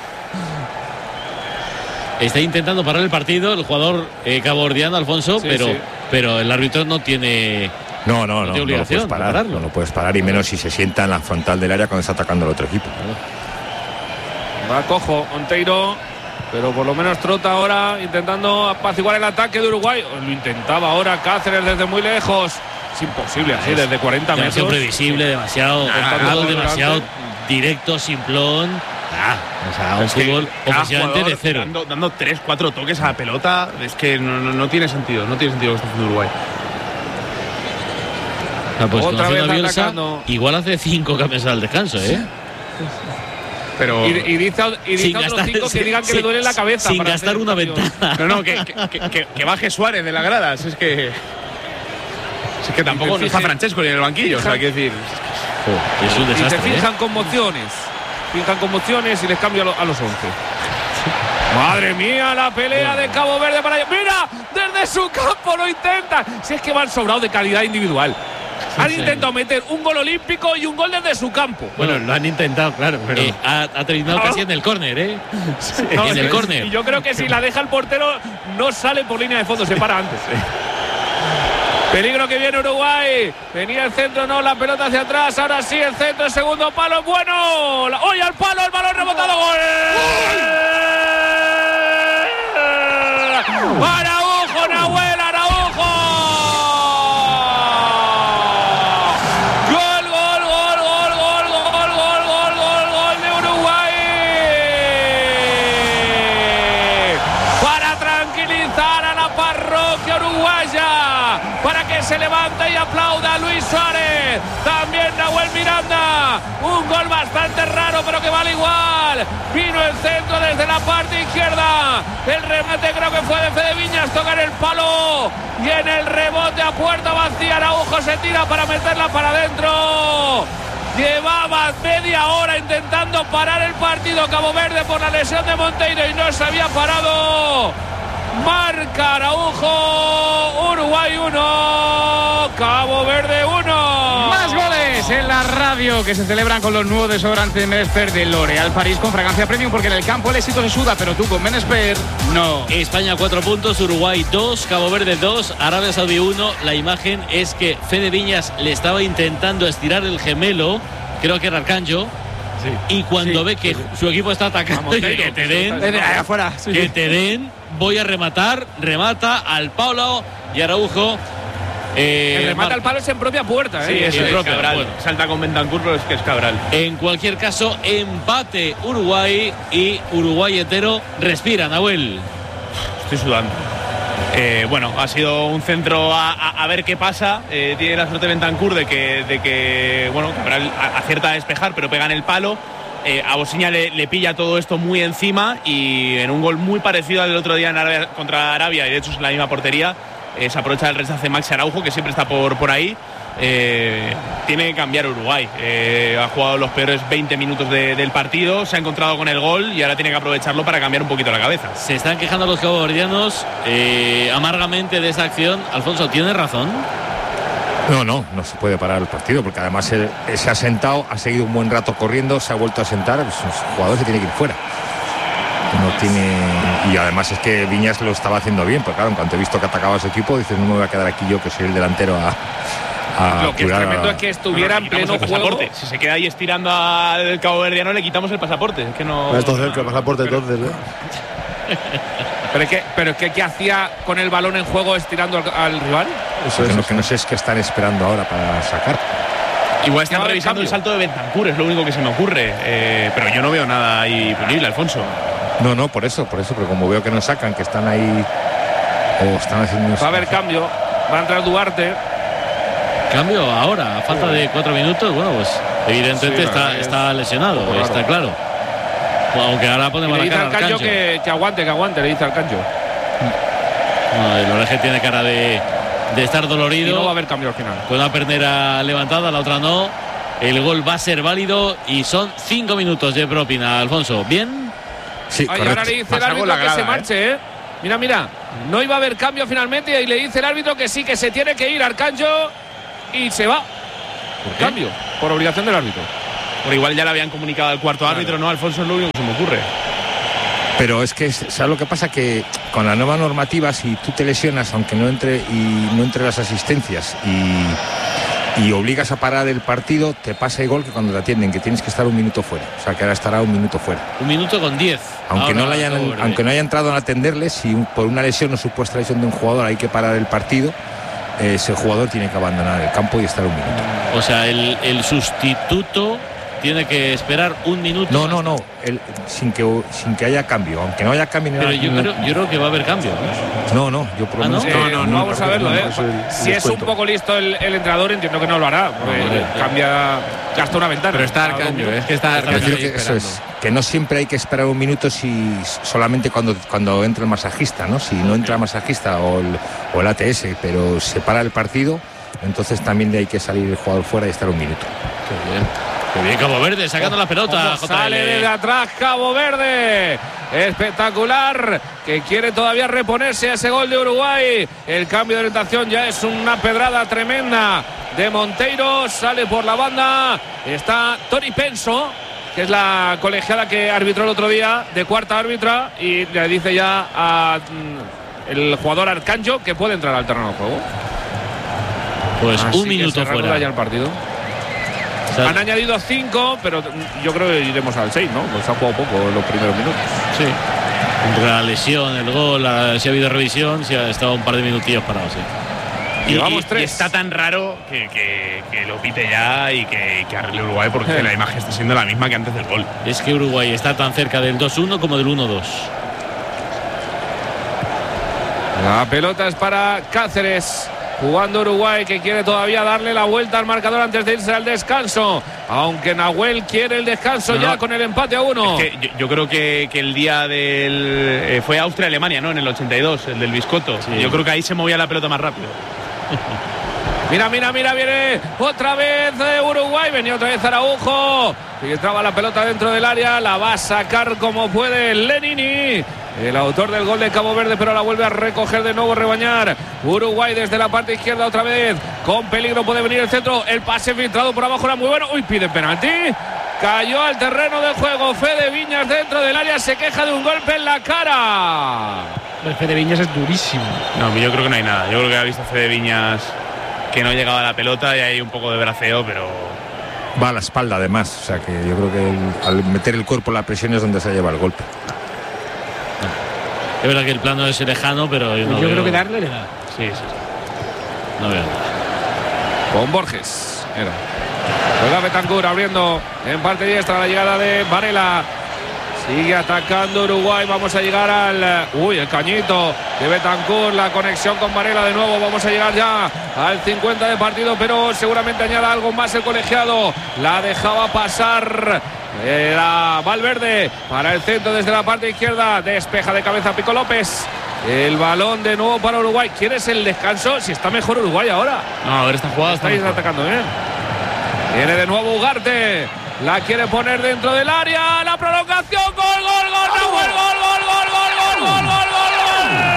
Está intentando parar el partido el jugador eh, cabordiano, Alfonso, sí, pero, sí. pero el árbitro no tiene... No, no, no, no, no lo puedes parar, no lo puedes parar, y menos si se sienta en la frontal del área cuando está atacando el otro equipo. Va cojo Monteiro, pero por lo menos trota ahora intentando apaciguar el ataque de Uruguay. Lo intentaba ahora Cáceres desde muy lejos. Es imposible así, es desde cuarenta metros. Demasiado previsible, demasiado, nah, demasiado directo, simplón. Ah, o sea, un fútbol ofensivamente de cero. Dando, dando tres, cuatro toques a la pelota, es que no, no, no tiene sentido, no tiene sentido lo que está haciendo Uruguay. Ah, pues otra vez Bielsa, igual hace cinco cambios al descanso, ¿eh? Pero y, y dice, y dice sin a otros gastar, cinco que digan que sin, le duele la cabeza. Sin gastar una ventana. No, no, que, que, que, que baje Suárez de las gradas. Es que. Es que tampoco no está Francesco ni en el banquillo. Fijan, o sea, hay que decir. Oh, es un desastre. Y se fijan ¿eh? conmociones. Fijan conmociones y les cambio a, lo, a los once. Madre mía, la pelea de Cabo Verde para allá. ¡Mira! Desde su campo lo intenta. Si es que van sobrados de calidad individual. Han sí, intentado sí. meter un gol olímpico y un gol desde su campo. Bueno, lo han intentado, claro, pero eh, ha, ha terminado no. casi en el córner, ¿eh? Sí, no, en el córner. Y yo creo que si la deja el portero no sale por línea de fondo, se para antes. Peligro que viene Uruguay. Venía el centro, no, la pelota hacia atrás. Ahora sí, el centro, el segundo palo, bueno. ¡Oye, al palo, el balón rebotado! ¡Gol! ¡Gol! ¡Araujo, Nahuel, Araujo! ¡Gol, gol, gol, gol, gol, gol, gol, gol, gol, gol de Uruguay! Para tranquilizar a la parroquia uruguaya. Para que se levante y aplauda a Luis Suárez. También Nahuel Miranda. Un gol bastante raro, pero que vale igual. Vino el centro desde la parte izquierda. El remate creo que fue de Fede Viñas. Toca en el palo. Y en el rebote a puerta vacía, Araujo se tira para meterla para adentro. Llevaba media hora intentando parar el partido Cabo Verde por la lesión de Monteiro y no se había parado. Marca Araujo, Uruguay uno, Cabo Verde uno. Más goles en la radio que se celebran con los nuevos desodorantes de Menesper de L'Oréal París con fragancia premium, porque en el campo el éxito se suda, pero tú con Menesper no. España cuatro puntos, Uruguay dos, Cabo Verde dos, Arabia Saudí uno. La imagen es que Fede Viñas le estaba intentando estirar el gemelo, creo que era Arcanjo. Sí. Y cuando sí, ve que sí, sí. su equipo está atacando, Vamos, y que te den, de afuera, sí. que te den, voy a rematar, remata al Paulo y Araujo. Eh, el remata al palo es en propia puerta, ¿eh? Sí, es, es propia, Cabral. Bueno. Salta con Bentancur, pero es que es Cabral. En cualquier caso, empate Uruguay y Uruguay entero respira, Nahuel. Estoy sudando. Eh, bueno, ha sido un centro a, a, a ver qué pasa. Eh, tiene la suerte Bentancur de que, de que bueno, Cabral acierta a despejar, pero pega en el palo. Eh, a Bosiña le, le pilla todo esto muy encima y en un gol muy parecido al otro día en Arabia, contra Arabia, y de hecho es la misma portería, eh, se aprovecha del rechace Maxi Araujo, que siempre está por, por ahí. Eh, tiene que cambiar Uruguay. Eh, ha jugado los peores veinte minutos de, del partido, se ha encontrado con el gol y ahora tiene que aprovecharlo para cambiar un poquito la cabeza. Se están quejando los caboverdianos eh, amargamente de esa acción. Alfonso, ¿tiene razón? No, no, no se puede parar el partido, porque además él, él se ha sentado, ha seguido un buen rato corriendo, se ha vuelto a sentar, pues, el jugador se tiene que ir fuera. No tiene. Y además es que Viñas lo estaba haciendo bien, porque claro, en cuanto he visto que atacaba a su equipo, dice, no me voy a quedar aquí yo, que soy el delantero, a. a lo que es tremendo a... es que estuviera en pleno juego. Si se queda ahí estirando al caboverdiano, le quitamos el pasaporte. Es que no. Esto es el pasaporte, pero... entonces, ¿eh? Pero es que, pero es que ¿qué hacía con el balón en juego estirando al, al rival? Eso es lo que no sé es que están esperando ahora para sacar. Igual están revisando el salto de Bentancur, es lo único que se me ocurre. Eh, pero yo no veo nada ahí punible, Alfonso. No, no, por eso, por eso, pero como veo que no sacan, que están ahí o están haciendo. Va a haber cambio, va a entrar Duarte. Cambio ahora, a falta de cuatro minutos, bueno, pues evidentemente sí, está, está lesionado, claro. Está claro. Aunque ahora podemos le dice al Cancho que, que aguante, que aguante, le dice al Cancho. No, el Oreje tiene cara de, de estar dolorido. Y no va a haber cambio al final. Con una pernera levantada, la otra no. El gol va a ser válido y son cinco minutos de propina, Alfonso. ¿Bien? Sí, Ay, ahora le dice el árbitro grada, que se marche, ¿eh? Mira, mira, no iba a haber cambio finalmente y le dice el árbitro que sí, que se tiene que ir al Cancho y se va. ¿Por qué? Cambio, por obligación del árbitro. Por igual ya le habían comunicado al cuarto claro. árbitro, ¿no? Alfonso, es lo único que se me ocurre. Pero es que, ¿sabes lo que pasa? Que con la nueva normativa, si tú te lesionas, aunque no entre y no entre las asistencias y, y obligas a parar el partido, te pasa igual que cuando te atienden, que tienes que estar un minuto fuera. O sea, que ahora estará un minuto fuera. Un minuto con diez. Aunque, ahora, no, le hayan, aunque no haya entrado a atenderle, si un, por una lesión o supuesta lesión de un jugador hay que parar el partido, ese jugador tiene que abandonar el campo y estar un minuto. O sea, el, el sustituto tiene que esperar un minuto. No, no, no, el, sin, que, sin que haya cambio, aunque no haya cambio. Pero nada, yo, no, creo, yo creo que va a haber cambio. No, no, yo por lo menos. ¿Ah, no? No, no, no, vamos a verlo, ¿eh? Si es un poco listo el, el entrenador, entiendo que no lo hará. Porque no, no, cambia, gasta una ventana. Pero está Arcanjo, es que está Arcanjo. Que eso es, que no siempre hay que esperar un minuto si solamente cuando, cuando entra el masajista, ¿no? Si no entra el masajista o el, o el A T S, pero se para el partido, entonces también de hay que salir el jugador fuera y estar un minuto. Qué bien. Qué bien Cabo Verde, sacando la pelota. Sale desde atrás Cabo Verde. Espectacular. Que quiere todavía reponerse a ese gol de Uruguay. El cambio de orientación ya es una pedrada tremenda de Monteiro. Sale por la banda. Está Tori Penso, que es la colegiada que arbitró el otro día, de cuarta árbitra. Y le dice ya a el jugador Arcanjo que puede entrar al terreno de juego. Pues Así un minuto fuera. Ya el partido. Han añadido cinco, pero yo creo que iremos al seis, ¿no? Pues ha jugado poco en los primeros minutos. Sí. Entre la lesión, el gol, la, si ha habido revisión, si ha estado un par de minutillos parados, sí. Y, y, y está tan raro que, que, que lo pite ya y que, que arregle Uruguay, porque sí. La imagen está siendo la misma que antes del gol. Es que Uruguay está tan cerca del dos uno como del uno dos. La pelota es para Cáceres. Jugando Uruguay, que quiere todavía darle la vuelta al marcador antes de irse al descanso. Aunque Nahuel quiere el descanso no, ya no. con el empate a uno. Es que yo, yo creo que, que el día del... Eh, fue Austria-Alemania, ¿no? En el ochenta y dos, el del Biscotto. Sí. Yo creo que ahí se movía la pelota más rápido. Mira, mira, mira, viene otra vez Uruguay. Venía otra vez Araujo. Filtraba la pelota dentro del área. La va a sacar como puede Lenini, el autor del gol de Cabo Verde, pero la vuelve a recoger de nuevo Rebañar. Uruguay desde la parte izquierda otra vez. Con peligro puede venir el centro. El pase filtrado por abajo era muy bueno. Uy, pide penalti. Cayó al terreno de juego Fede Viñas dentro del área. Se queja de un golpe en la cara. El Fede Viñas es durísimo. No, yo creo que no hay nada. Yo creo que ha visto Fede Viñas que no llegaba a la pelota y hay un poco de braceo, pero... Va a la espalda además. O sea que yo creo que el, al meter el cuerpo en la presión es donde se lleva el golpe. Es verdad que el plano es lejano, pero yo, no yo veo... creo que darle le da. Sí, sí, sí. No veo nada. Con Borges. Era. Juega Bentancur abriendo en parte diestra la llegada de Varela. Sigue atacando Uruguay. Vamos a llegar al... Uy, el cañito de Bentancur. La conexión con Varela de nuevo. Vamos a llegar ya al cincuenta de partido, pero seguramente añada algo más el colegiado. La dejaba pasar... Era Valverde para el centro desde la parte izquierda. Despeja de cabeza Pico López. El balón de nuevo para Uruguay. ¿Quieres el descanso? Si está mejor Uruguay ahora. No, a ver esta jugada. Estáis está atacando bien. Viene de nuevo Ugarte. La quiere poner dentro del área. La prolongación. Gol, gol, gol. No, gol, gol, gol, gol, gol, gol, gol, gol, gol, gol.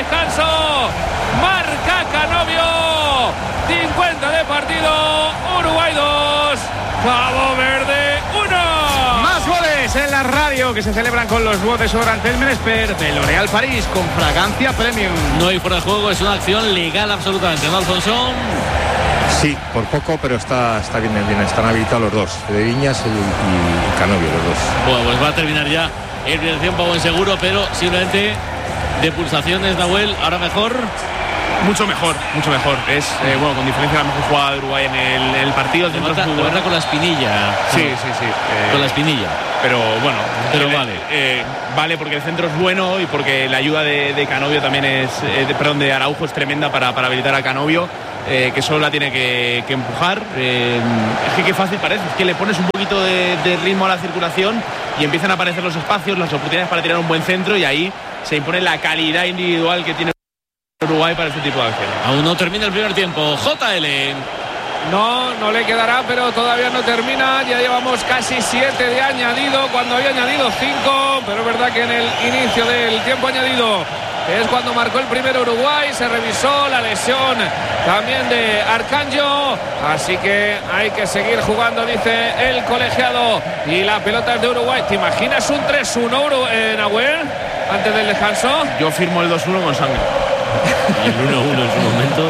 descanso. Marca Canovio. cincuenta de partido. Uruguay dos. Cabo Verde uno. Más goles en la radio que se celebran con los nuevos desodorantes Menesper de L'Oréal París con fragancia premium. No hay fuera de juego, es una acción legal absolutamente, ¿no, Alfonso? Sí, por poco, pero está, está bien, bien, están habilitados los dos, de Viñas y, y Canovio, los dos. Bueno, pues va a terminar ya el primer tiempo buen seguro, pero simplemente de pulsaciones, Nahuel, ahora mejor. Mucho mejor, mucho mejor. Es, eh, bueno, con diferencia la mejor jugada de Uruguay en el, en el partido. El Levanta, levanta con la espinilla. Sí, sí, sí. Eh, con la espinilla. Pero bueno, pero eh, vale. Eh, vale porque el centro es bueno y porque la ayuda de, de Canovio también es, eh, de, perdón, de Araujo es tremenda para, para habilitar a Canovio, eh, que solo la tiene que, que empujar. Eh, es que qué fácil parece, es que le pones un poquito de, de ritmo a la circulación y empiezan a aparecer los espacios, las oportunidades para tirar un buen centro y ahí se impone la calidad individual que tiene Uruguay para este tipo de acciones. Aún no termina el primer tiempo. J L. No, no le quedará, pero todavía no termina. Ya llevamos casi siete de añadido, cuando había añadido cinco. Pero es verdad que en el inicio del tiempo añadido es cuando marcó el primero Uruguay. Se revisó la lesión también de Arcanjo. Así que hay que seguir jugando, dice el colegiado. Y la pelota es de Uruguay. ¿Te imaginas un tres uno en Nahuel antes del descanso? Yo firmo el dos uno con sangre. Y el uno uno en su momento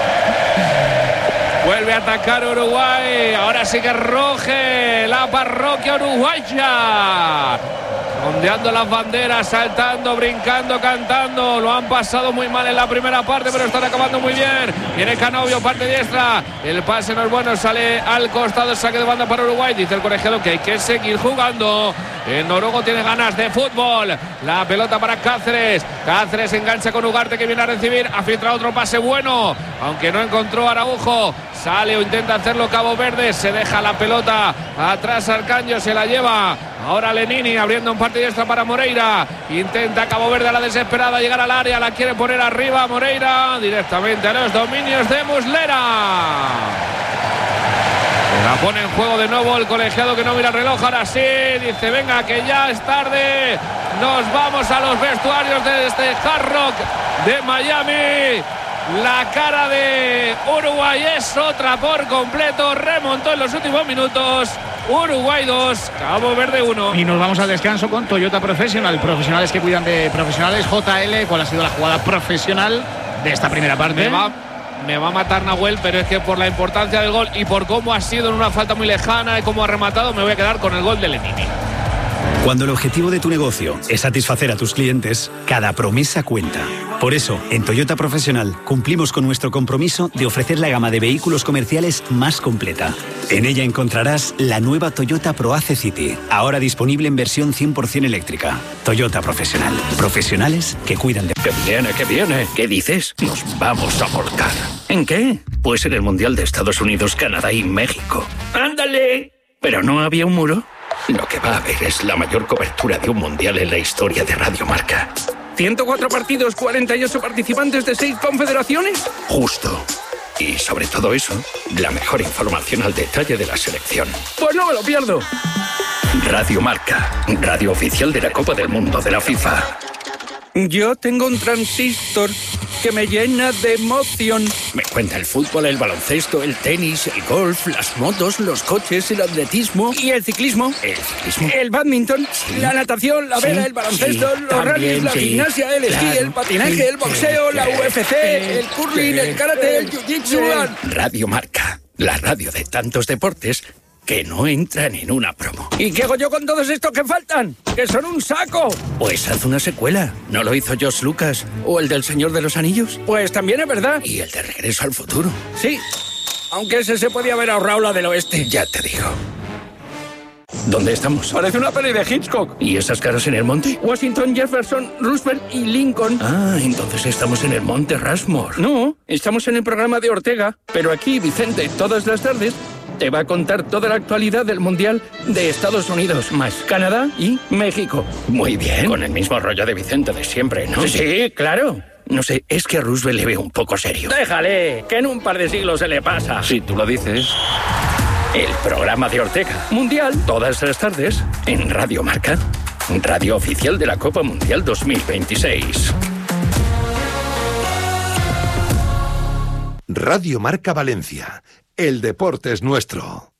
y... Vuelve a atacar Uruguay. Ahora sí que roje la parroquia uruguaya. Ondeando las banderas, saltando, brincando, cantando. Lo han pasado muy mal en la primera parte, pero están acabando muy bien. Viene Canovio, parte diestra. El pase no es bueno, sale al costado. El saque de banda para Uruguay. Dice el colegiado que hay que seguir jugando. El noruego tiene ganas de fútbol. La pelota para Cáceres. Cáceres engancha con Ugarte, que viene a recibir. Ha filtrado otro pase bueno, aunque no encontró Araujo. Sale o intenta hacerlo Cabo Verde. Se deja la pelota atrás. Arcanjo se la lleva. Ahora Lenini abriendo un parte diestra para Moreira. Intenta Cabo Verde a la desesperada llegar al área. La quiere poner arriba Moreira. Directamente a los dominios de Muslera. La pone en juego de nuevo el colegiado, que no mira el reloj. Ahora sí, dice venga que ya es tarde. Nos vamos a los vestuarios de este Hard Rock de Miami. La cara de Uruguay es otra por completo. Remontó en los últimos minutos. Uruguay dos, Cabo Verde uno. Y nos vamos al descanso con Toyota Professional. Profesionales que cuidan de profesionales. J L, ¿cuál ha sido la jugada profesional de esta primera parte? Me va, me va a matar Nahuel, pero es que por la importancia del gol y por cómo ha sido en una falta muy lejana y cómo ha rematado, me voy a quedar con el gol de Lenini. Cuando el objetivo de tu negocio es satisfacer a tus clientes, cada promesa cuenta. Por eso, en Toyota Profesional cumplimos con nuestro compromiso de ofrecer la gama de vehículos comerciales más completa. En ella encontrarás la nueva Toyota ProAce City, ahora disponible en versión cien por ciento eléctrica. Toyota Profesional. Profesionales que cuidan de... ¡Que viene, que viene! ¿Qué dices? Nos vamos a volcar. ¿En qué? Pues en el Mundial de Estados Unidos, Canadá y México. ¡Ándale! ¿Pero no había un muro? Lo que va a haber es la mayor cobertura de un mundial en la historia de Radio Marca. ¿ciento cuatro partidos, cuarenta y ocho participantes de seis confederaciones? Justo. Y sobre todo eso, la mejor información al detalle de la selección. Pues no me lo pierdo. Radio Marca, radio oficial de la Copa del Mundo de la FIFA. Yo tengo un transistor que me llena de emoción. Me cuenta el fútbol, el baloncesto, el tenis, el golf, las motos, los coches, el atletismo. ¿Y el ciclismo? El ciclismo. El badminton, sí. La natación, la vela, sí, el baloncesto, sí, los rallies, la sí, gimnasia, el esquí, claro, el patinaje, sí, el boxeo, sí, la U F C, el curling, el karate, el jiu-jitsu. Radio Marca, la radio de tantos deportes que no entran en una promo. ¿Y qué hago yo con todos estos que faltan? ¡Que son un saco! Pues haz una secuela. ¿No lo hizo George Lucas? ¿O el del Señor de los Anillos? Pues también es verdad. ¿Y el de Regreso al Futuro? Sí, aunque ese se podía haber ahorrado la del oeste. Ya te digo. ¿Dónde estamos? Parece una peli de Hitchcock. ¿Y esas caras en el monte? Washington, Jefferson, Roosevelt y Lincoln. Ah, entonces estamos en el monte Rushmore. No, estamos en el programa de Ortega. Pero aquí, Vicente, todas las tardes te va a contar toda la actualidad del Mundial de Estados Unidos, más Canadá y México. Muy bien. Con el mismo rollo de Vicente de siempre, ¿no? Sí, sí, claro. No sé, es que a Roosevelt le veo un poco serio. Déjale, que en un par de siglos se le pasa. Si tú lo dices. El programa de Ortega. Mundial. Todas las tardes en Radio Marca. Radio oficial de la Copa Mundial dos mil veintiséis. Radio Marca Valencia. El deporte es nuestro.